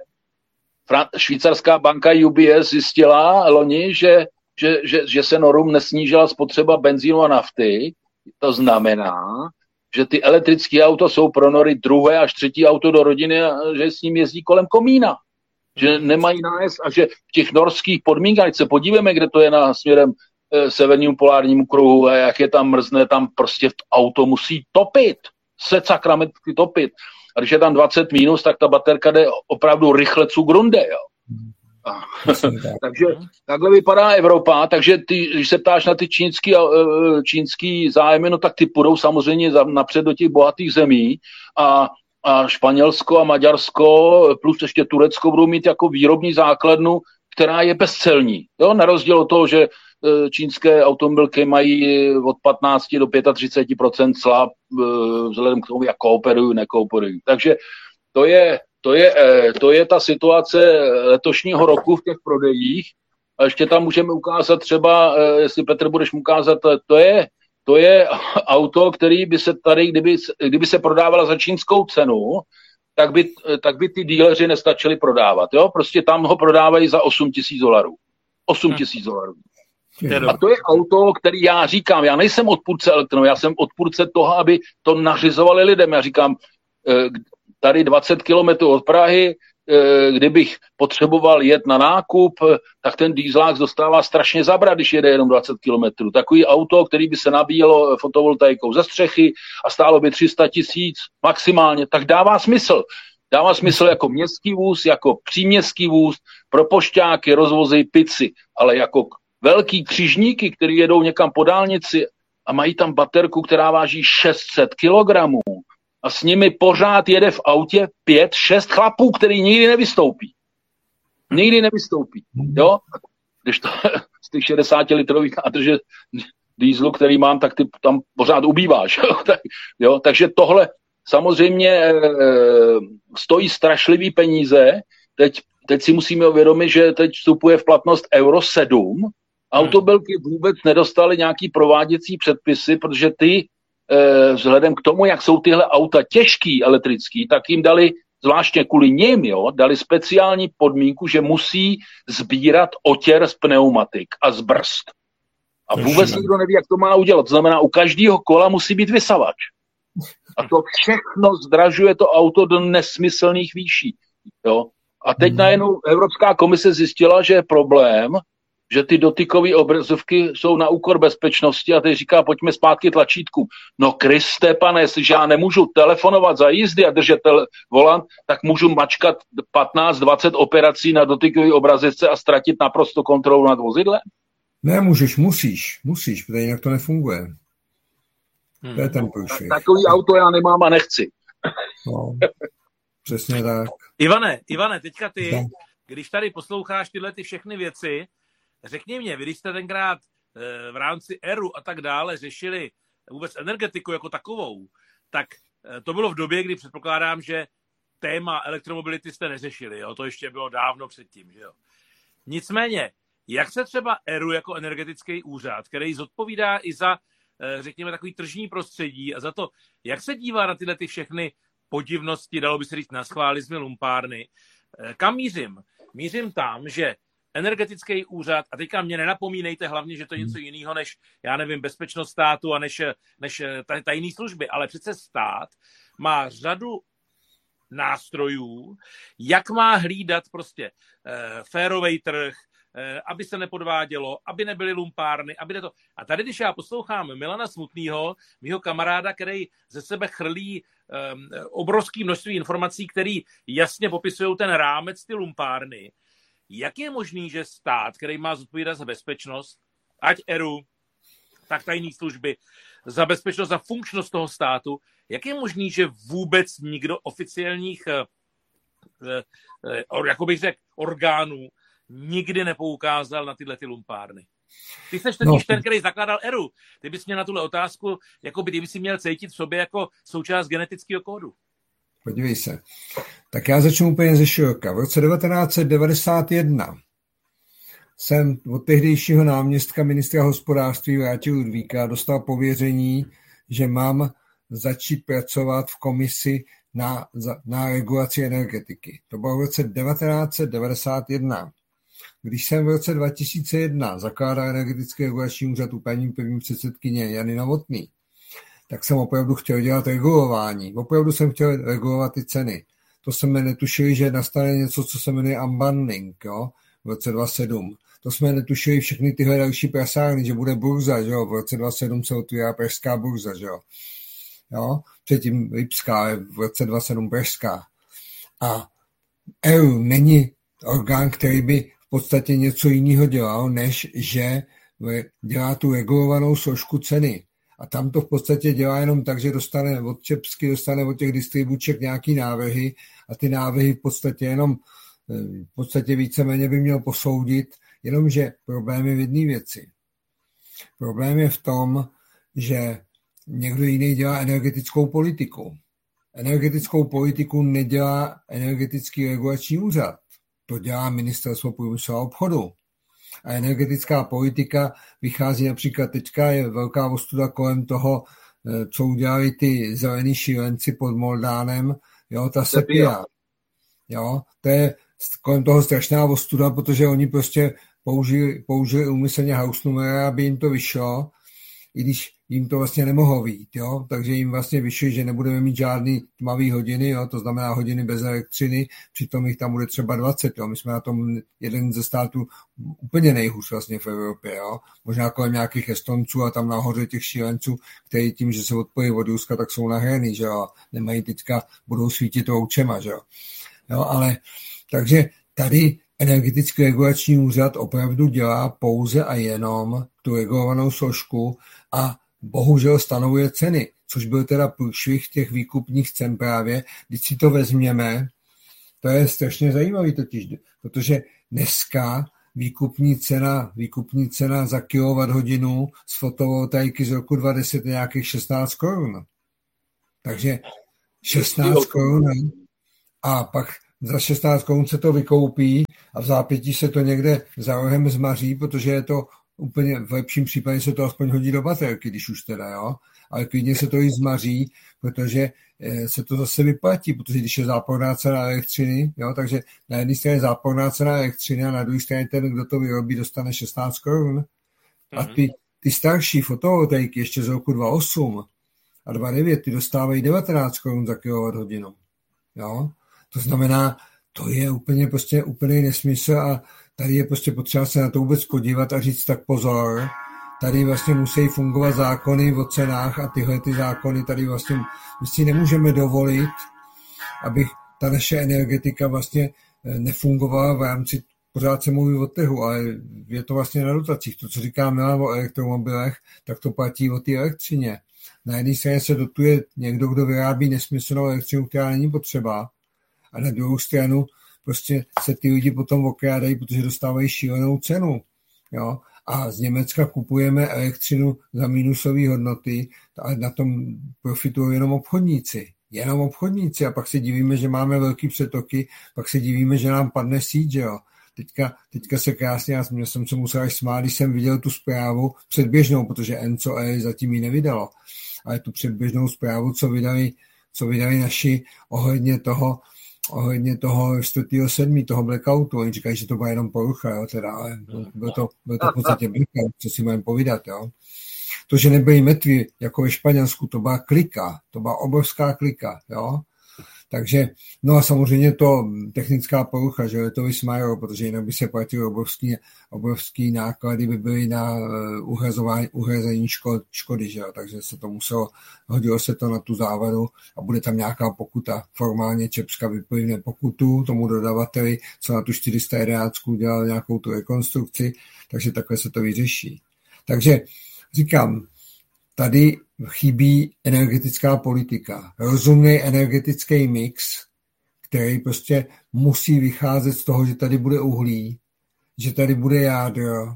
švýcarská banka U B S zjistila loni, že, že, že, že se Norum nesnížila spotřeba benzínu a nafty. To znamená, že ty elektrické auta jsou pro Nory druhé až třetí auto do rodiny a že s ním jezdí kolem komína. Že nemají nájezd a že v těch norských podmínkách, když se podíváme, kde to je na směrem e, severnímu polárnímu kruhu a jak je tam mrzne, tam prostě auto musí topit. Se sakramentky topit. A když je tam dvacet minus, tak ta baterka jde opravdu rychle cu grunde, jo. Takže takhle vypadá Evropa, takže ty, když se ptáš na ty čínský, čínský zájmy, no tak ty půjdou samozřejmě napřed do těch bohatých zemí a, a Španělsko a Maďarsko plus ještě Turecko budou mít jako výrobní základnu, která je bezcelní. Jo? Na rozdíl od toho, že čínské automobilky mají od patnáct do třicet pět procent cla vzhledem k tomu, jak kooperují, nekooperují. Takže to je, to, je, to je ta situace letošního roku v těch prodejích. A ještě tam můžeme ukázat třeba, jestli Petr budeš mu ukázat, to je, to je auto, který by se tady, kdyby, kdyby se prodávala za čínskou cenu, tak by, tak by ty díleři nestačili prodávat. Jo? Prostě tam ho prodávají za osm tisíc dolarů. osm tisíc dolarů. A to je auto, který já říkám, já nejsem odpůrce elektronu, já jsem odpůrce toho, aby to nařizovali lidem. Já říkám, tady dvacet kilometrů od Prahy, kdybych potřeboval jet na nákup, tak ten dieselák dostává strašně zabrat, když jede jenom dvacet kilometrů. Takový auto, který by se nabíjelo fotovoltaikou ze střechy a stálo by tři sta tisíc maximálně, tak dává smysl. Dává smysl jako městský vůz, jako příměstský vůz, pro pošťáky, rozvozy, pici, ale jako velký křižníky, který jedou někam po dálnici a mají tam baterku, která váží šest set kilogramů a s nimi pořád jede v autě pět, šest chlapů, který nikdy nevystoupí. Nikdy nevystoupí. Jo? Když to z těch šedesátilitrových nádrže dieselu, který mám, tak ty tam pořád ubýváš. Jo? Takže tohle, samozřejmě e, stojí strašlivý peníze. Teď, teď si musíme uvědomit, že teď vstupuje v platnost Euro sedm. Automobilky vůbec nedostaly nějaký prováděcí předpisy, protože ty e, vzhledem k tomu, jak jsou tyhle auta těžký elektrický, tak jim dali, zvláštně kvůli nim, jo, dali speciální podmínku, že musí sbírat otěr z pneumatik a z brzd. A vůbec nikdo neví, jak to má udělat. To znamená, u každého kola musí být vysavač. A to všechno zdražuje to auto do nesmyslných výší. Jo. A teď najednou Evropská komise zjistila, že je problém, že ty dotykové obrazovky jsou na úkor bezpečnosti a teď říká, pojďme zpátky tlačítku. No Kriste, pane, jestliže já nemůžu telefonovat za jízdy a držet tele- volant, tak můžu mačkat patnáct dvacet operací na dotykové obrazovce a ztratit naprosto kontrolu nad vozidlem? Ne, můžeš, musíš, musíš, protože jinak to nefunguje. Hmm. To je ten průšvih. Tak, takový auto já nemám a nechci. No, přesně tak. Ivane, Ivane, teďka ty, no. Když tady posloucháš tyhle ty všechny věci, řekni mě, vy když jste tenkrát e, v rámci Eru a tak dále řešili vůbec energetiku jako takovou, tak e, to bylo v době, kdy předpokládám, že téma elektromobility jste neřešili, jo? To ještě bylo dávno předtím, že jo. Nicméně, jak se třeba Eru jako energetický úřad, který zodpovídá i za, e, řekněme, takový tržní prostředí a za to, jak se dívá na tyhle ty všechny podivnosti, dalo by se říct na schválizmy lumpárny, e, kam mířím? Mířím tam, že energetický úřad, a teďka mě nenapomínejte hlavně, že to je něco jiného než, já nevím, bezpečnost státu a než, než tajné služby, ale přece stát má řadu nástrojů, jak má hlídat prostě eh, férovej trh, eh, aby se nepodvádělo, aby nebyly lumpárny, aby ne to. A tady, když já poslouchám Milana Smutnýho, mýho kamaráda, který ze sebe chrlí eh, obrovské množství informací, který jasně popisují ten rámec ty lumpárny, jak je možný, že stát, který má zodpovídat za bezpečnost, ať Eru, tak tajné služby, za bezpečnost, za funkčnost toho státu, jak je možný, že vůbec nikdo oficiálních, jako bych řekl, orgánů nikdy nepoukázal na tyhle ty lumpárny? Ty jsi totiž no. ten, který zakládal Eru. Ty bys měl na tuhle otázku, jako by ty bys si měl cítit v sobě jako součást genetického kódu. Podívej se. Tak já začnu úplně ze široka. V roce devatenáct set devadesát jedna jsem od tehdejšího náměstka ministra hospodářství Vráti Ludvíka dostal pověření, že mám začít pracovat v komisi na, na regulaci energetiky. To bylo v roce devatenáct set devadesát jedna. Když jsem v roce dva tisíce jedna zakládal energetický regulační úřad u paní první předsedkyně Jany Novotný, tak jsem opravdu chtěl dělat regulování. Opravdu jsem chtěl regulovat ty ceny. To jsme netušili, že nastane něco, co se jmenuje unbundling, jo, v roce dva tisíce sedm. To jsme netušili všechny tyhle další prasárny, že bude burza, že jo, v roce dva tisíce sedm se otvírá pražská burza, že jo. Jo, předtím Lipská, v roce dva tisíce sedm pražská. A E U není orgán, který by v podstatě něco jiného dělal, než že dělá tu regulovanou složku ceny. A tam to v podstatě dělá jenom tak, že dostane od Čepsky, dostane od těch distribuček nějaký návrhy a ty návrhy v podstatě jenom v podstatě víceméně by měl posoudit, jenomže problém je v jedné věci. Problém je v tom, že někdo jiný dělá energetickou politiku. Energetickou politiku nedělá energetický regulační úřad. To dělá Ministerstvo průmyslu a obchodu. A energetická politika vychází například teďka, je velká ostuda kolem toho, co udělali ty zelení šílenci pod Moldánem, jo, ta Sepia. Jo, to je kolem toho strašná ostuda, protože oni prostě použili, použili úmyslně Hausnumera, aby jim to vyšlo, i když jim to vlastně nemohlo vyjít, jo, takže jim vlastně vyšlo, že nebudeme mít žádný tmavý hodiny, jo, to znamená hodiny bez elektřiny, přitom jich tam bude třeba dvacet, jo, my jsme na tom jeden ze států úplně nejhůř vlastně v Evropě, jo, možná kolem nějakých Estonců a tam nahoře těch šílenců, kteří tím, že se odpojí od Ruska, tak jsou nahraný, že jo, nemají teďka, budou svítit roučema, že jo, jo, ale takže tady energetický regulační úřad opravdu dělá pouze a jenom tu regulovanou složku a bohužel stanovuje ceny, což byl teda průšvih těch výkupních cen právě. Když si to vezměme, to je strašně zajímavý totiž, protože dneska výkupní cena, výkupní cena za kilowatthodinu z fotovoltaiky z roku dva tisíce deset je nějakých šestnáct korun. Takže šestnáct korun. A pak za šestnáct korun se to vykoupí a v zápětí se to někde za rohem zmaří, protože je to úplně, v lepším případě se to aspoň hodí do baterky, když už teda, jo. Ale klidně se to i zmaří, protože se to zase vyplatí, protože když je záporná cena elektřiny, jo, takže na jedné straně záporná cena elektřiny a na druhé straně ten, kdo to vyrobí, dostane šestnáct korun. A ty, ty starší fotovoltaiky ještě z roku dva tisíce osm a dva tisíce devět, ty dostávají devatenáct korun za kilowatthodinu. Jo. To znamená, to je úplně prostě úplný nesmysl a tady je prostě potřeba se na to vůbec podívat a říct tak pozor, tady vlastně musí fungovat zákony o cenách a tyhle ty zákony tady vlastně my si nemůžeme dovolit, aby ta naše energetika vlastně nefungovala v rámci, pořád se mluví o trhu, ale je to vlastně na dotacích. To, co říká Milan o elektromobilech, tak to platí o té elektřině. Na jedné straně se dotuje někdo, kdo vyrábí nesmyslnou elektřinu, která není potřeba, a na druhou stranu prostě se ty lidi potom okrádají, protože dostávají šílenou cenu. Jo? A z Německa kupujeme elektřinu za minusové hodnoty a na tom profitují jenom obchodníci. Jenom obchodníci a pak se divíme, že máme velký přetoky, pak se divíme, že nám padne síť, jo. Teďka, teďka se krásně, já jsem se musel až smát, když jsem viděl tu zprávu předběžnou, protože N C O E zatím ji nevydalo, ale tu předběžnou zprávu, co vydali, co vydali naši ohledně toho, ohledně toho čtvrtého sedmého toho blackoutu. Oni říkají, že to byla jenom porucha, jo, teda, ale byl to, byl to v podstatě blackout, co si můžeme povídat, jo. To, že nebyli mrtví, jako ve Španělsku, to byla klika, to byla obrovská klika, jo. Takže, no a samozřejmě to technická porucha, že je to vysmájalo, protože jinak by se platily obrovský, obrovský náklady, by byly na uhrazování, uhrazení škod, škody, že jo, takže se to muselo, hodilo se to na tu závadu a bude tam nějaká pokuta. Formálně Čepska vyplivne pokutu tomu dodavateli, co na tu čtyři sta jedenáct udělal nějakou tu rekonstrukci, takže takhle se to vyřeší. Takže říkám, tady chybí energetická politika. Rozumný energetický mix, který prostě musí vycházet z toho, že tady bude uhlí, že tady bude jádro.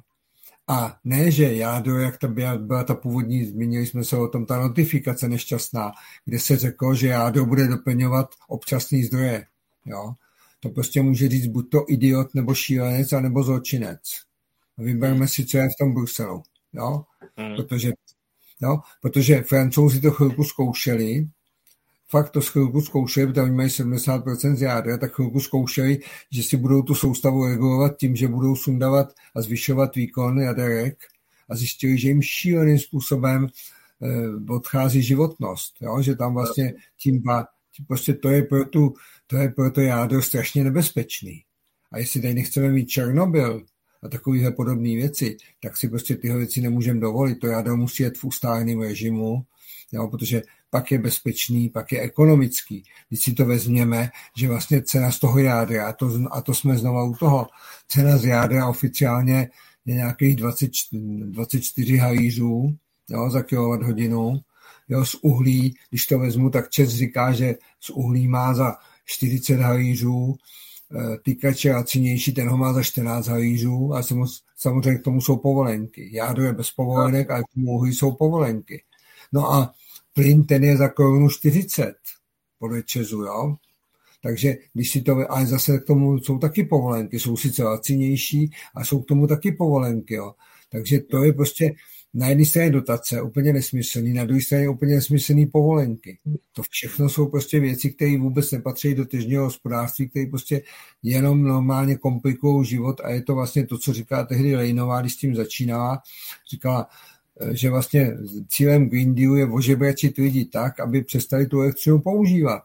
A ne, že jádro, jak ta byla, byla ta původní, zmínili jsme se o tom, ta notifikace nešťastná, kde se řeklo, že jádro bude doplňovat občasný zdroje. Jo? To prostě může říct buď to idiot, nebo šílenec, anebo zločinec. Vybereme si, co je v tom Bruselu. Jo? Hmm. Protože No, protože Francouzi to chvilku zkoušeli, fakt to chvilku zkoušeli, protože oni mají sedmdesát procent z jádra, tak chvilku zkoušeli, že si budou tu soustavu regulovat tím, že budou sundavat a zvyšovat výkon jaderek a zjistili, že jim šíleným způsobem eh, odchází životnost, jo? Že tam vlastně tím, tím prostě to je, pro tu, to je pro to jádro strašně nebezpečný. A jestli tady nechceme mít Černobyl a takovéhle podobné věci, tak si prostě tyhle věci nemůžeme dovolit. To jádro musí jet v ustáleném režimu, jo, protože pak je bezpečný, pak je ekonomický. Když si to vezměme, že vlastně cena z toho jádra, a to, a to jsme znova u toho, cena z jádra oficiálně je nějakých dvacet, dvacet čtyři halířů, jo, za kilowatthodinu. Jo, z uhlí, když to vezmu, tak Čes říká, že z uhlí má za čtyřicet halířů, týkač je lacinější, ten ho má za čtrnáct halířů a samozřejmě k tomu jsou povolenky. Jádro je bez povolenek, ale k tomu uhlí jsou povolenky. No a plyn ten je za korunu čtyřicet podle Česu, jo. Takže když si to, ale zase k tomu jsou taky povolenky, jsou sice lacinější a jsou k tomu taky povolenky, jo. Takže to je prostě na jedné straně dotace, úplně nesmyslný, na druhé straně úplně nesmyslný povolenky. To všechno jsou prostě věci, které vůbec nepatří do tržního hospodářství, které prostě jenom normálně komplikují život a je to vlastně to, co říká tehdy Lejnová, když s tím začínala. Říkala, že vlastně cílem Green Dealu je ožebračit lidi tak, aby přestali tu elektřinu používat.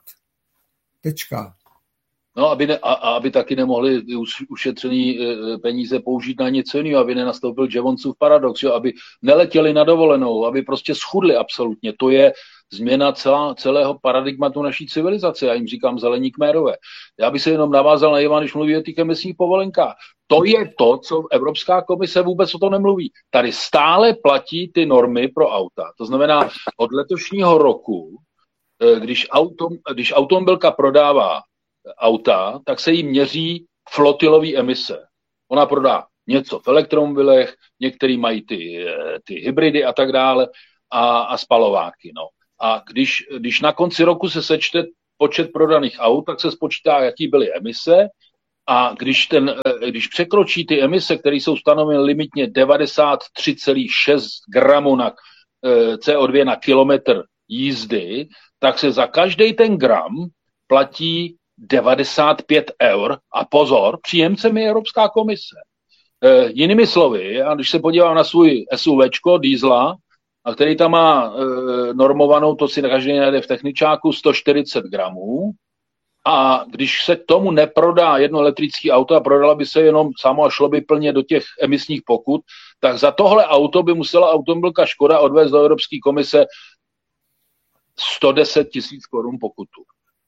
Tečka. No, aby ne, a, a aby taky nemohli už, ušetřený e, peníze použít na něco jiného, aby nenastoupil Jevonsův paradox, jo, aby neletěli na dovolenou, aby prostě schudli absolutně. To je změna celá, celého paradigmatu naší civilizace. Já jim říkám zelení kmérové. Já bych se jenom navázal na Ivan, když mluví o těch emisních povolenkách. To je to, co Evropská komise vůbec o tom nemluví. Tady stále platí ty normy pro auta. To znamená, od letošního roku, když, autom, když automobilka prodává auta, tak se jí měří flotilové emise. Ona prodá něco v elektromobilech, některý mají ty, ty hybridy a tak dále a, a spalováky. No. A když, když na konci roku se sečte počet prodaných aut, tak se spočítá, jaký byly emise. A když, ten, když překročí ty emise, které jsou stanoveny limitně devadesát tři celá šest gramů na C O dva na kilometr jízdy, tak se za každý ten gram platí devadesát pět eur. A pozor, příjemcem je Evropská komise. E, jinými slovy, a když se podívám na svůj SUVčko, diesla, a který tam má e, normovanou, to si každý najde v techničáku, sto čtyřicet gramů, a když se k tomu neprodá jedno elektrické auto a prodala by se jenom samo a šlo by plně do těch emisních pokut, tak za tohle auto by musela automobilka Škoda odvést do Evropské komise sto deset tisíc korun pokutu.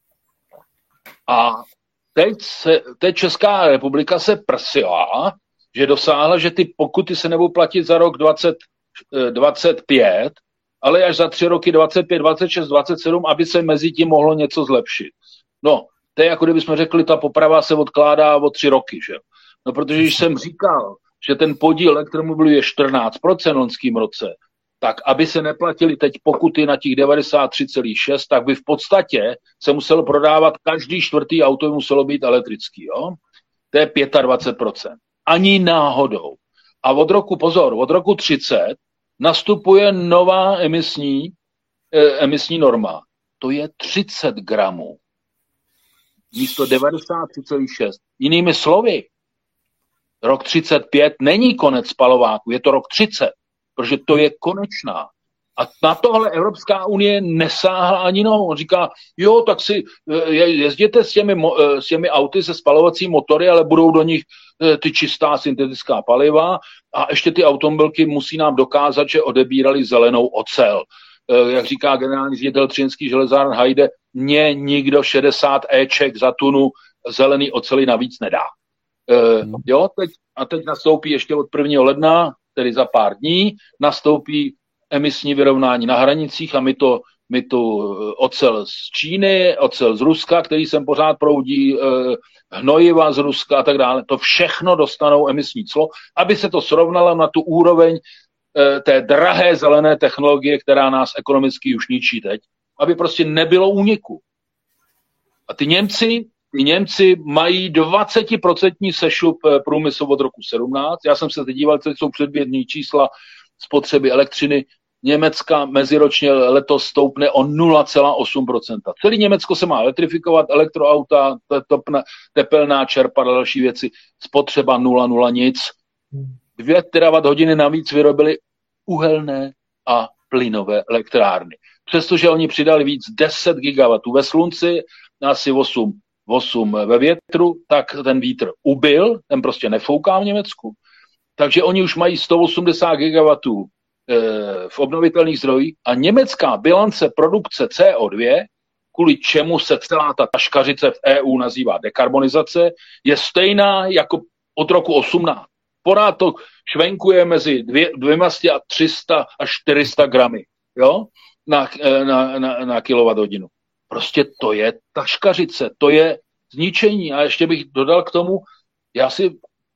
A teď, se, teď Česká republika se prsila, že dosáhla, že ty pokuty se nebudou platit za rok dvacet dvacet pět, ale až za tři roky dvacet pět, dvacet šest, dvacet sedm, aby se mezi tím mohlo něco zlepšit. No, to je jako kdybychom řekli, ta poprava se odkládá o tři roky, že? No, protože když jsem říkal, že ten podíl elektromobilů je čtrnáct procent v loňském roce, tak aby se neplatili teď pokuty na těch devadesát tři celá šest, tak by v podstatě se muselo prodávat každý čtvrtý auto, muselo být elektrický, jo? To je dvacet pět procent. Ani náhodou. A od roku, pozor, od roku třicet nastupuje nová emisní, eh, emisní norma. To je třicet gramů. Místo devadesát tři celá šest. Jinými slovy, rok třicet pět není konec spalováku, je to rok třicet, protože to je konečná. A na tohle Evropská unie nesáhla ani nohou. On říká, jo, tak si jezděte s těmi, s těmi auty se spalovací motory, ale budou do nich ty čistá syntetická paliva a ještě ty automobilky musí nám dokázat, že odebírali zelenou ocel. Jak říká generální ředitel Třinecký železáren Hajde, mně nikdo šedesát éček za tunu zelený oceli navíc nedá. E, jo, teď, a teď nastoupí ještě od prvního ledna, tedy za pár dní, nastoupí emisní vyrovnání na hranicích a my to, my tu ocel z Číny, ocel z Ruska, který sem pořád proudí, e, hnojiva z Ruska a tak dále, to všechno dostanou emisní clo, aby se to srovnalo na tu úroveň e, té drahé zelené technologie, která nás ekonomicky už ničí teď, aby prostě nebylo úniku. A ty Němci, ty Němci mají dvacet procent sešup průmyslu od roku sedmnáct. Já jsem se teď díval, co jsou předběžní čísla spotřeby elektřiny. Německa meziročně letos stoupne o nula celá osm procenta. Celý Německo se má elektrifikovat, elektroauta, topna, tepelná čerpadla, další věci. Spotřeba nula, nula nic. Dvě terawatt hodiny navíc vyrobili uhelné a plynové elektrárny. Přestože oni přidali víc deset gigawattů ve slunci, asi osm, osm ve větru, tak ten vítr ubyl, ten prostě nefouká v Německu. Takže oni už mají sto osmdesát gigawattů e, v obnovitelných zdrojích a německá bilance produkce C O dva, kvůli čemu se celá ta taškařice v E U nazývá dekarbonizace, je stejná jako od roku osmnáct. Pořád to švenkuje mezi dvě, dvěmasty a tři sta až čtyři sta gramy, jo? Na, na, na, na kilowatthodinu. Prostě to je taškařice, to je zničení. A ještě bych dodal k tomu, já si,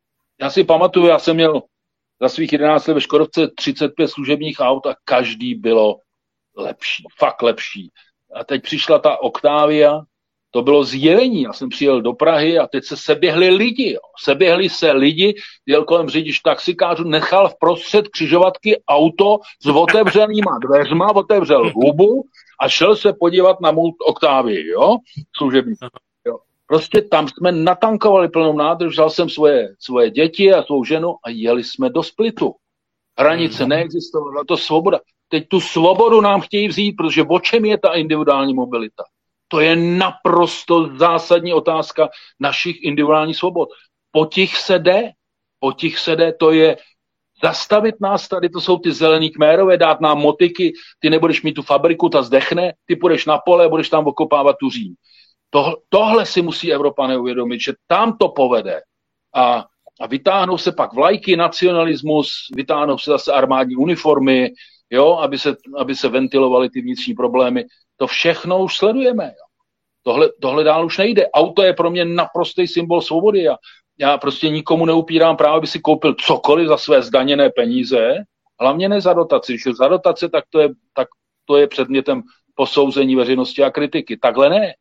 já si pamatuju, já jsem měl za svých jedenáct let ve Škodovce třicet pět služebních aut a každý bylo lepší, fakt lepší. A teď přišla ta Octavia, to bylo zjevení. Já jsem přijel do Prahy a teď se seběhli lidi. Jo. Seběhli se lidi, jel kolem řidič taxikářů, nechal v prostřed křižovatky auto s otevřenýma dveřma, otevřel hubu a šel se podívat na mou Octavii, jo, služební. Jo. Prostě tam jsme natankovali plnou nádrž, vzal jsem svoje, svoje děti a svou ženu a jeli jsme do Splitu. Hranice neexistovala, to svoboda. Teď tu svobodu nám chtějí vzít, protože o čem je ta individuální mobilita? To je naprosto zásadní otázka našich individuálních svobod. Po těch se jde, po těch se jde, to je zastavit nás tady, to jsou ty zelený kmérové, dát nám motiky, ty nebudeš mít tu fabriku, ta zdechne, ty půjdeš na pole a budeš tam okopávat tu říň. To, tohle si musí Evropané uvědomit, že tam to povede. A, a vytáhnou se pak vlajky, nacionalismus, vytáhnou se zase armádní uniformy, jo, aby se, aby se ventilovaly ty vnitřní problémy. To všechno už sledujeme. Jo. Tohle, tohle dál už nejde. Auto je pro mě naprostý symbol svobody. Já, já prostě nikomu neupírám právo, aby si koupil cokoliv za své zdaněné peníze, hlavně ne za dotaci. Když je za dotace, tak to je, tak to je předmětem posouzení veřejnosti a kritiky. Takhle ne.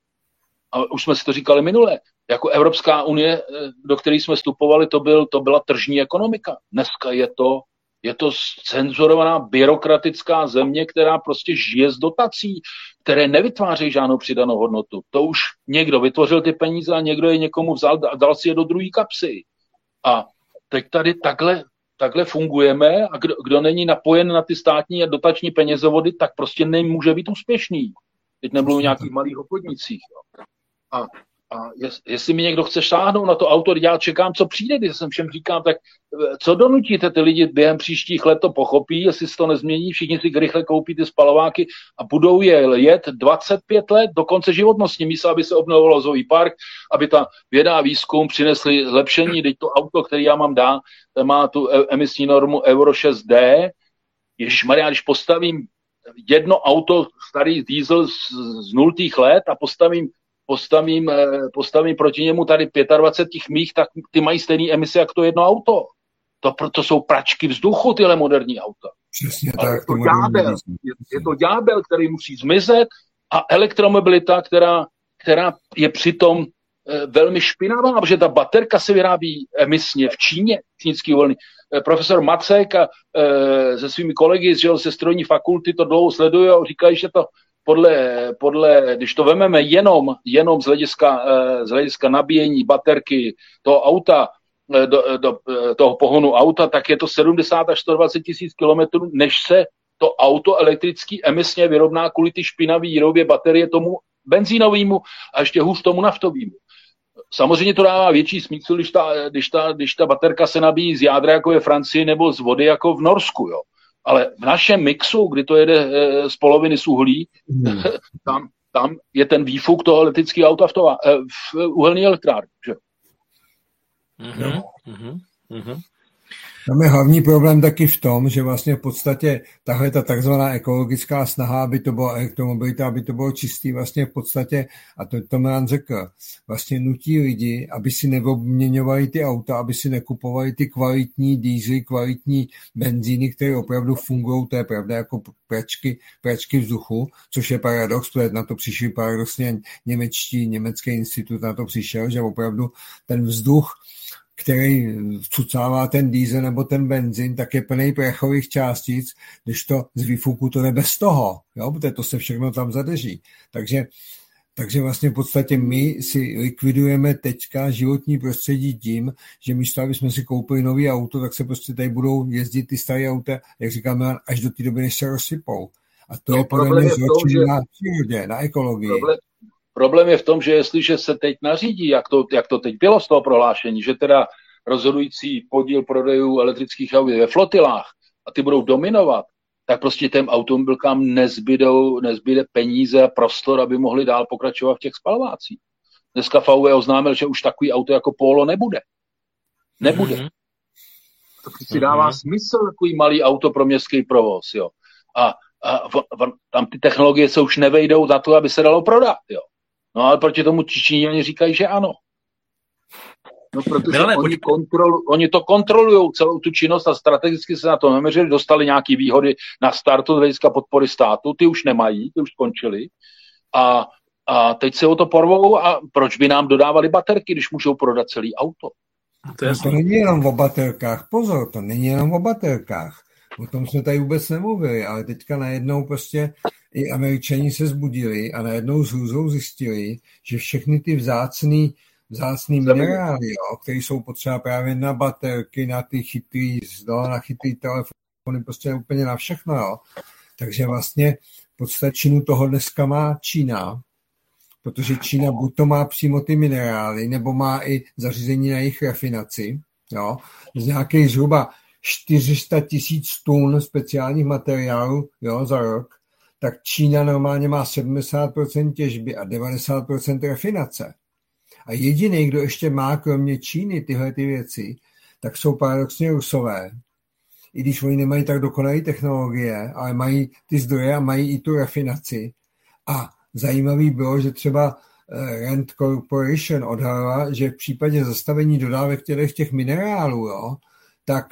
A už jsme si to říkali minule. Jako Evropská unie, do které jsme vstupovali, to, byl, to byla tržní ekonomika. Dneska je to, je to cenzurovaná byrokratická země, která prostě žije z dotací, které nevytvářejí žádnou přidanou hodnotu. To už někdo vytvořil ty peníze a někdo je někomu vzal a dal si je do druhé kapsy. A teď tady takhle, takhle fungujeme a kdo, kdo není napojen na ty státní a dotační penězovody, tak prostě nemůže být úspěšný. Teď nemluvím o nějakých malých obchodnicích. Jo. A, a jest, jestli mi někdo chce šáhnout na to auto, já čekám, co přijde, když jsem všem říkám, tak co donutíte ty lidi během příštích let to pochopí, jestli se to nezmění, všichni si rychle koupí ty spalováky a budou je jet dvacet pět let do konce životnosti, místo, aby se obnovovalo vozový park, aby ta věda a výzkum přinesli zlepšení, teď to auto, který já mám dá, má tu emisní normu Euro šest D, ježišmarja, když postavím jedno auto, starý diesel z, z nultých let a postavím Postavím, postavím proti němu tady dvacet pět mých, tak ty mají stejné emise, jak to jedno auto. To, to jsou pračky vzduchu, tyhle moderní auta. Přesně tak. Je to, ďábel, je, je to ďábel, který musí zmizet a elektromobilita, která, která je přitom e, velmi špinavá, protože ta baterka se vyrábí emisně v Číně, čínský uhelný. E, profesor Macek a e, se svými kolegy z, ze strojní fakulty to dlouho sledují a říkají, že to Podle, podle, když to vememe jenom, jenom z hlediska, z hlediska nabíjení baterky toho auta, do, do, toho pohonu auta, tak je to sedmdesát až sto dvacet tisíc kilometrů, než se to auto elektrický emisně vyrovná kvůli ty špinavé výrobě baterie tomu benzínovému a ještě hůř tomu naftovému. Samozřejmě to dává větší smysl, když ta, když ta, když ta baterka se nabíjí z jádra, jako je v Francii, nebo z vody, jako v Norsku, jo. Ale v našem mixu, kdy to jede e, z poloviny z uhlí, hmm. tam, tam je ten výfuk toho elektrického auta v, to, e, v uhelný elektrárně. Že? Mm-hmm. Mm-hmm. Tam je hlavní problém taky v tom, že vlastně v podstatě tahle ta takzvaná ekologická snaha, aby to bylo elektromobilita, aby to bylo čistý, vlastně v podstatě, a to Toman řekl, vlastně nutí lidi, aby si neobměňovali ty auta, aby si nekupovali ty kvalitní diesely, kvalitní benzíny, které opravdu fungují, to je pravda, jako pračky, pračky vzduchu, což je paradox, protože na to přišli paradoxně němečtí, německý institut na to přišel, že opravdu ten vzduch, který vcucává ten diesel nebo ten benzín, tak je plný prachových částic, když to z výfuku to jde bez toho, jo, protože to se všechno tam zadrží. Takže, takže vlastně v podstatě my si likvidujeme teďka životní prostředí tím, že místo, aby jsme si koupili nový auto, tak se prostě tady budou jezdit ty staré auta, jak říkáme, až do té doby, než se rozsypou. A to no, je podle mě zločin na přírodě, na ekologii. Problém, problém je v tom, že jestliže se teď nařídí, jak to, jak to teď bylo z toho prohlášení, že teda rozhodující podíl prodejů elektrických aut ve flotilách a ty budou dominovat, tak prostě těm automobilkám nezbydou, nezbyde peníze a prostor, aby mohli dál pokračovat v těch spalovácích. Dneska V W oznámil, že už takový auto jako Polo nebude. Nebude. Mm-hmm. To si dává mm-hmm. smysl, takový malý auto pro městský provoz, jo. A, a v, v, tam ty technologie se už nevejdou za to, aby se dalo prodat, jo. No ale proti tomu Číňani říkají, že ano. No, protože Milane, oni, kontrolu, oni to kontrolují celou tu činnost a strategicky se na to neměřili, dostali nějaké výhody na startu z hlediska podpory státu, ty už nemají, ty už skončili a, a teď se o to porvou a proč by nám dodávali baterky, když můžou prodat celý auto? To, je... to není jenom o baterkách, pozor, to není jenom o baterkách, o tom jsme tady vůbec nemluvili, ale teďka najednou prostě i Američani se zbudili a najednou s hrůzou zjistili, že všechny ty vzácný vzácný minerály, jo, které jsou potřeba právě na baterky, na ty chytrý, no, na chytrý telefony, prostě úplně na všechno, jo. Takže vlastně v podstatě Čínu toho dneska má Čína, protože Čína buď to má přímo ty minerály, nebo má i zařízení na jejich rafinaci, jo. Z nějakých zhruba čtyři sta tisíc tun speciálních materiálů, jo, za rok, tak Čína normálně má sedmdesát procent těžby a devadesát procent rafinace. A jediný, kdo ještě má kromě Číny tyhle ty věci, tak jsou paradoxně Rusové. I když oni nemají tak dokonalé technologie, ale mají ty zdroje a mají i tu rafinaci. A zajímavý bylo, že třeba Rand Corporation odhalila, že v případě zastavení dodávek těch, těch minerálů, jo, tak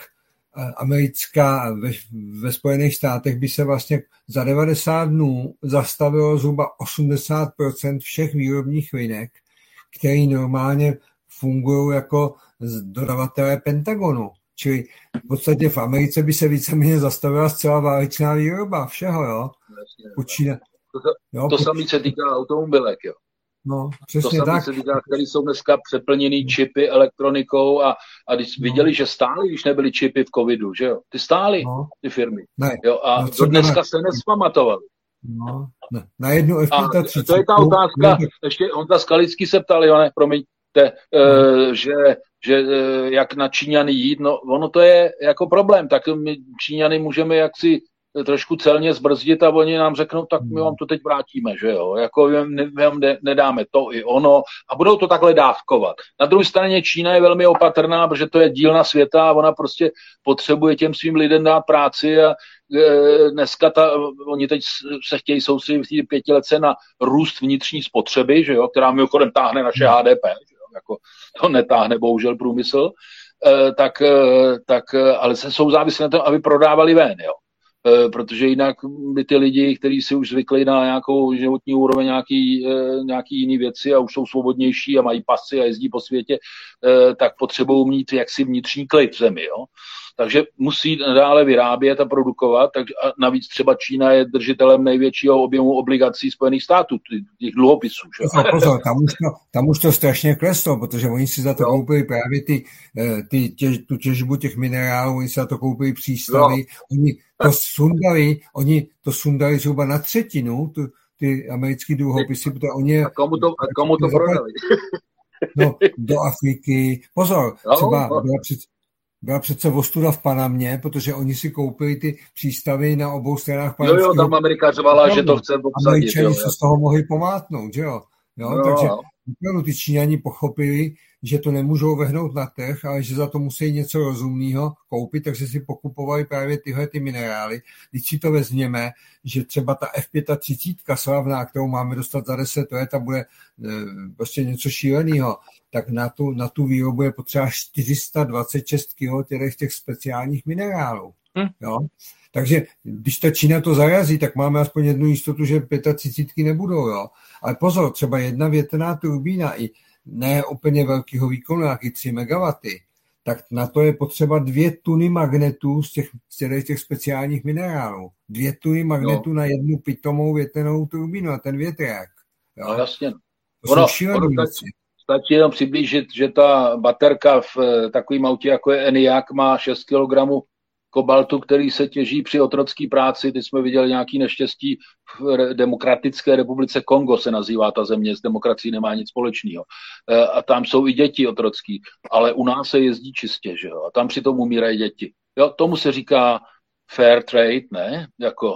americká, ve, ve Spojených státech by se vlastně za devadesát dnů zastavilo zhruba osmdesát procent všech výrobních linek, které normálně fungují jako dodavatelé Pentagonu. Čili v podstatě v Americe by se víceméně zastavila zcela válečná výroba všeho, jo. Počína, to jo, to poč... samé se týká automobilek, jo. No, to samé se týká, které jsou dneska přeplněný čipy, elektronikou a, a když no. viděli, že stály, když nebyly čipy v covidu, že jo. Ty stály, no. ty firmy. Ne. Jo, a no, do dneska ne... se nespamatovali. No, ne. Na jednu F třicet. To je ta otázka, ne... ještě Honza Skalický se ptal, jo, ne, promiňte, no. uh, že že jak na Číňany jít, no ono to je jako problém, tak my Číňany můžeme jaksi trošku celně zbrzdit a oni nám řeknou, tak my vám to teď vrátíme, že jo, jako my vám nedáme to i ono a budou to takhle dávkovat. Na druhé straně Čína je velmi opatrná, protože to je dílna světa a ona prostě potřebuje těm svým lidem dát práci a e, dneska ta, oni teď se chtějí soustředit v pětiletce na růst vnitřní spotřeby, že jo, která mimochodem táhne naše H D P, že jo, jako to netáhne bohužel průmysl, e, tak, e, tak, ale se jsou závislí na tom, aby prodávali ven, jo. Protože jinak by ty lidi, kteří si už zvykli na nějakou životní úroveň, nějaký, nějaký jiný věci a už jsou svobodnější a mají pasy a jezdí po světě, tak potřebují mít jaksi vnitřní klid v zemi. Jo? Takže musí dále vyrábět a produkovat. Tak a navíc třeba Čína je držitelem největšího objemu obligací Spojených států, těch dluhopisů. Že? Pozor, pozor, tam, už to, tam už to strašně kleslo, protože oni si za to no. koupili právě ty, ty těž, tu těžbu těch minerálů, oni si za to koupili přístavy, no. oni to sundali, oni to sundali zhruba na třetinu, tu, ty americký dluhopisy, protože oni... A komu to, a komu to prodali? No, do Afriky. Pozor, no, třeba no. Byla, před, byla přece ostuda v Panamě, protože oni si koupili ty přístavy na obou stranách panamského... Jo, jo, tam Amerika řvala, že to chce obsadit. Američani se z toho mohli pomátnout, že jo? jo no. Takže opravdu ty Číňani pochopili, že to nemůžou vehnout na trh, ale že za to musí něco rozumného koupit, takže si pokupovali právě tyhle ty minerály. Když si to vezměme, že třeba ta F třicet pět slavná, kterou máme dostat za deset let a bude e, prostě něco šíleného, tak na tu, na tu výrobu je potřeba čtyři sta dvacet šest kilo těch, těch speciálních minerálů. Hm. Jo? Takže když ta Čína to zarazí, tak máme aspoň jednu jistotu, že třicet pět nebudou. Jo? Ale pozor, třeba jedna větrná turbína i ne úplně velkého výkonu, nějaký tři megawaty, tak na to je potřeba dvě tuny magnetů z těch, z těch speciálních minerálů. Dvě tuny magnetů no. na jednu pitomou větrnou turbínu a ten větrák. Jo? No jasně. To ono, jsou ono stačí, stačí jenom přiblížit, že ta baterka v takovém autě, jako je Enyaq, má šest kilogramů kobaltu, který se těží při otrocké práci. Teď jsme viděli nějaké neštěstí v Demokratické republice Kongo, se nazývá ta země, s demokracií nemá nic společného. A tam jsou i děti otrocký, ale u nás se jezdí čistě, že jo? A tam přitom umírají děti. Jo, tomu se říká fair trade, ne? Jako,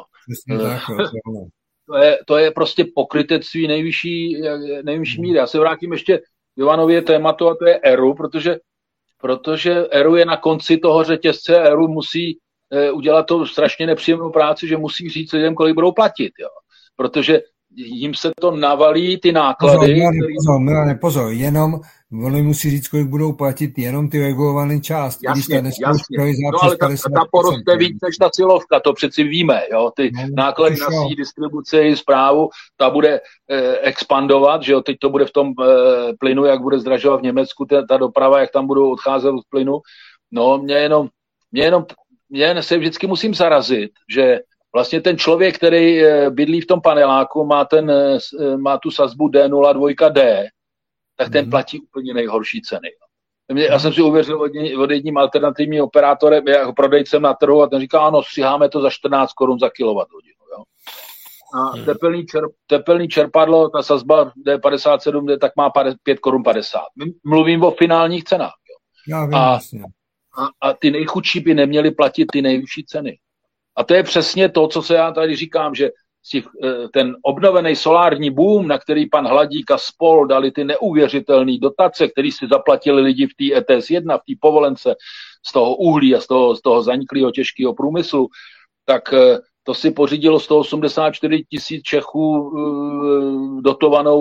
to, je, to je prostě pokrytectví nejvyšší, nejvyšší míry. Já se vrátím ještě Jovanově tématu, a to je Eru, protože protože Eru je na konci toho řetězce, Eru musí e, udělat tu strašně nepříjemnou práci, že musí říct lidem, kolik budou platit, jo. Protože jim se to navalí ty náklady. Pozor, Milane, který... pozor, Milane, pozor, jenom oni musí říct, kolik budou platit jenom ty regulované části. Jasně, jasně. No ale ta, ta poroste víc než ta silovka, to přeci víme, jo. Ty no, náklady na síť, distribuci i správu, ta bude eh, expandovat, že jo, teď to bude v tom eh, plynu, jak bude zdražovat v Německu ta, ta doprava, jak tam budou odcházet od plynu. No, mě jenom, mě jenom, mě se vždycky musím zarazit, že vlastně ten člověk, který bydlí v tom paneláku, má, ten, má tu sazbu D nula dva D, tak ten platí úplně nejhorší ceny. Já jsem si uvěřil od, od jedním alternativním operátorem, jako prodejcem na trhu, a ten říká, ano, stříháme to za čtrnáct korun za kilowatthodinu. Jo. A tepelný, čerp, tepelný čerpadlo, ta sazba D padesát sedm D, tak má pět korun padesát. Mluvím o finálních cenách. Jo. Já vím, a, a, a ty nejchudší by neměli platit ty nejvyšší ceny. A to je přesně to, co se já tady říkám, že ten obnovený solární boom, na který pan Hladík a spol dali ty neuvěřitelné dotace, který si zaplatili lidi v té E T S jedna, v té povolence z toho uhlí a z toho, z toho zaniklého těžkého průmyslu, tak to si pořídilo sto osmdesát čtyři tisíc Čechů dotovanou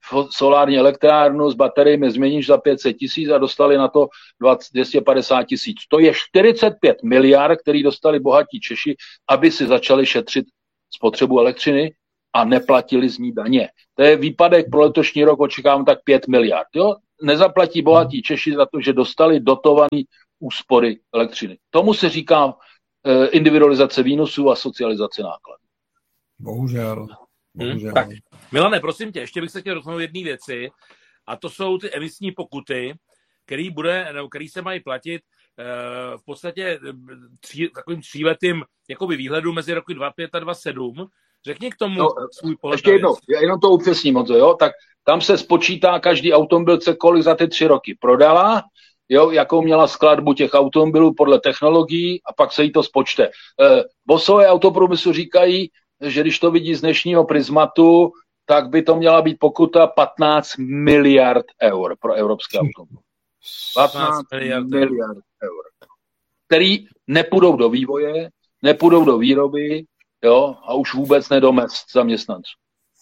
solární elektrárnu s bateriemi změníš za pět set tisíc a dostali na to dvě stě padesát tisíc. To je čtyřicet pět miliard, který dostali bohatí Češi, aby si začali šetřit spotřebu elektřiny a neplatili z ní daně. To je výpadek pro letošní rok, očekávám tak pět miliard. Jo? Nezaplatí bohatí Češi za to, že dostali dotovaný úspory elektřiny. Tomu se říká eh, individualizace výnosů a socializace nákladů. Bohužel. Bohužel. Hmm, tak, Milane, prosím tě, ještě bych se chtěl dotknout jedné věci, a to jsou ty emisní pokuty, který, bude, nebo který se mají platit eh, v podstatě tří, takovým tříletým jakoby výhledu mezi roky dva pět a dva sedm. Řekni k tomu no, svůj pohled. Ještě jednou, já jenom to upřesním, Honzo, jo? Tak tam se spočítá každý automobilce, kolik za ty tři roky prodala, jo, jakou měla skladbu těch automobilů podle technologií a pak se jí to spočte. Eh, Bosové autoprůmyslu říkají, že když to vidí z dnešního prismatu, tak by to měla být pokuta patnáct miliard eur pro evropské automobily. patnáct miliard eur. Který nepůjdou do vývoje, nepůjdou do výroby, jo, a už vůbec ne do mezd zaměstnanců.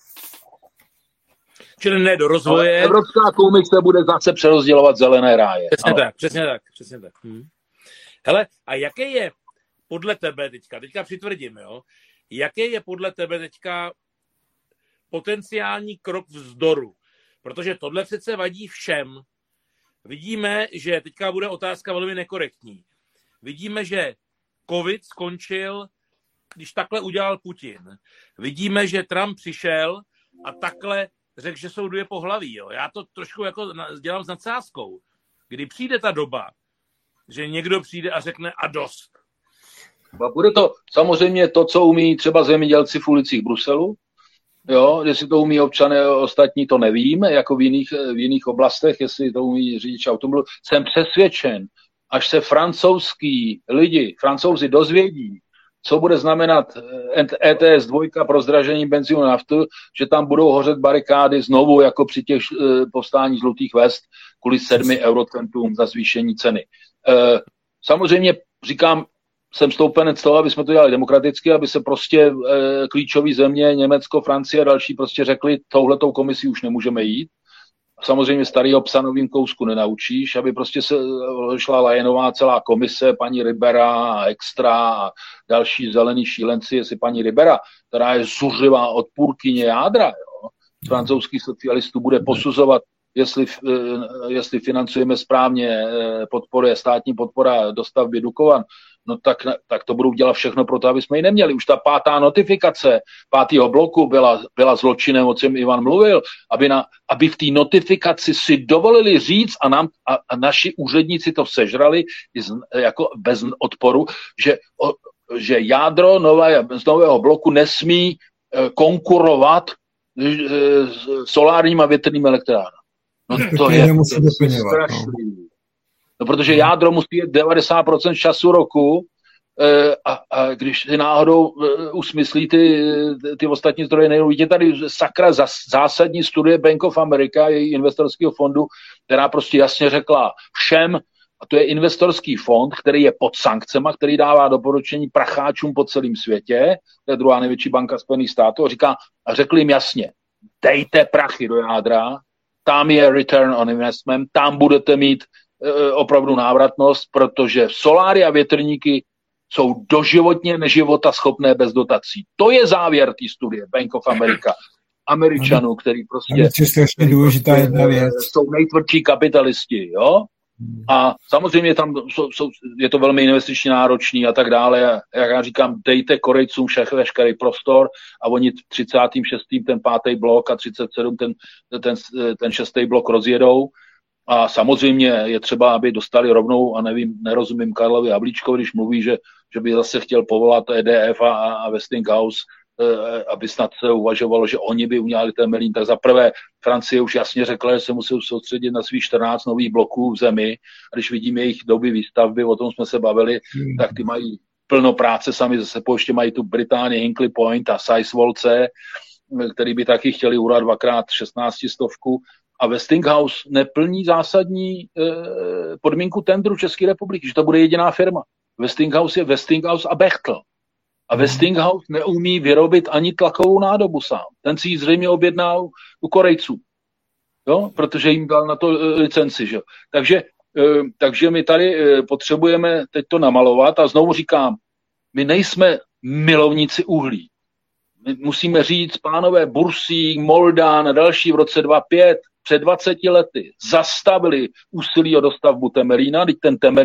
Čili ne do rozvoje. Ale Evropská komise bude zase přerozdělovat zelené ráje. Přesně ano. tak, přesně tak, přesně tak. Hm. Hele, a jaký je podle tebe teďka, teďka přitvrdím, jo, jaký je podle tebe teďka potenciální krok vzdoru? Protože tohle přece vadí všem. Vidíme, že teďka bude otázka velmi nekorektní. Vidíme, že covid skončil, když takhle udělal Putin. Vidíme, že Trump přišel a takhle řekl, že jsou dvě pohlaví. Jo. Já to trošku jako dělám s nadsázkou. Kdy přijde ta doba, že někdo přijde a řekne a dost. A bude to samozřejmě to, co umí třeba zemědělci v ulicích Bruselu, jo, jestli to umí občané ostatní, to nevím, jako v jiných, v jiných oblastech, jestli to umí řidič automobilu. Jsem přesvědčen, až se francouzský lidi, Francouzi dozvědí, co bude znamenat E T S dva pro zdražení benzínu a naftu, že tam budou hořet barikády znovu, jako při těch povstání žlutých vest, kvůli sedmi eurocentům za zvýšení ceny. Samozřejmě říkám, jsem stoupenec toho, aby jsme to dělali demokraticky, aby se prostě e, klíčové země, Německo, Francie a další prostě řekli, touhletou komisí už nemůžeme jít. Samozřejmě starýho psa novým kousku nenaučíš, aby prostě se šla lajenová celá komise, paní Ribera, Extra a další zelený šílenci, jestli paní Ribera, která je zuřivá odpůrkyně jádra, jo, francouzských socialistů bude posuzovat, jestli, jestli financujeme správně, podporuje státní podpora dostavby Dukovan, no tak, tak to budou dělat všechno pro to, aby jsme ji neměli. Už ta pátá notifikace pátého bloku byla, byla zločinem, o čem Ivan mluvil, aby, na, aby v té notifikaci si dovolili říct a, nám, a, a naši úředníci to sežrali z, jako bez odporu, že, o, že jádro nové, z nového bloku nesmí e, konkurovat e, solárním a větrným elektrárnám. No to je, to je strašný. No, protože jádro musí jít devadesát procent času roku e, a, a když si náhodou e, usmyslí ty, ty ostatní zdroje nejdu. Vidíte tady sakra zas, zásadní studie Bank of America, její investorského fondu, která prostě jasně řekla všem, a to je investorský fond, který je pod sankcema, který dává doporučení pracháčům po celém světě, to je druhá největší banka Spojených států, a, říká, a řekli jim jasně, dejte prachy do jádra, tam je return on investment, tam budete mít opravdu návratnost, protože soláry a větrníky jsou doživotně neživota schopné bez dotací. To je závěr té studie Bank of America. Američanů, který prostě, který důležitá prostě jedna věc. Jsou nejtvrdší kapitalisti, jo? A samozřejmě tam jsou, jsou, je to velmi investičně náročný a tak dále. Jak já říkám, dejte Korejcům všech veškerý prostor a oni třicátým šestým ten pátý blok a třicet sedm ten, ten, ten šestý blok rozjedou. A samozřejmě je třeba, aby dostali rovnou, a nevím, nerozumím Karlovi Havlíčkovi, když mluví, že, že by zase chtěl povolat E D F a, a Westinghouse, eh, aby snad se uvažovalo, že oni by udělali ten melín. Tak zaprvé Francie už jasně řekla, že se musí soustředit na svých čtrnáct nových bloků v zemi. A když vidíme jejich doby výstavby, o tom jsme se bavili, hmm. tak ty mají plno práce sami, zase ještě mají tu Británii, Hinkley Point a Sizewell, který by taky chtěli urát dvakrát šestnáctistovku. A Westinghouse neplní zásadní e, podmínku tendru České republiky, že to bude jediná firma. Westinghouse je Westinghouse a Bechtel. A Westinghouse neumí vyrobit ani tlakovou nádobu sám. Ten si ji zřejmě objednal u Korejců. jo? Protože jim dal na to licenci. Že? Takže, takže my tady potřebujeme teď to namalovat a znovu říkám, my nejsme milovníci uhlí. My musíme říct, pánové, Bursík, Moldán a další v roce dvacet pět, před dvaceti lety zastavili úsilí o dostavbu Temelína, teď ten Temelín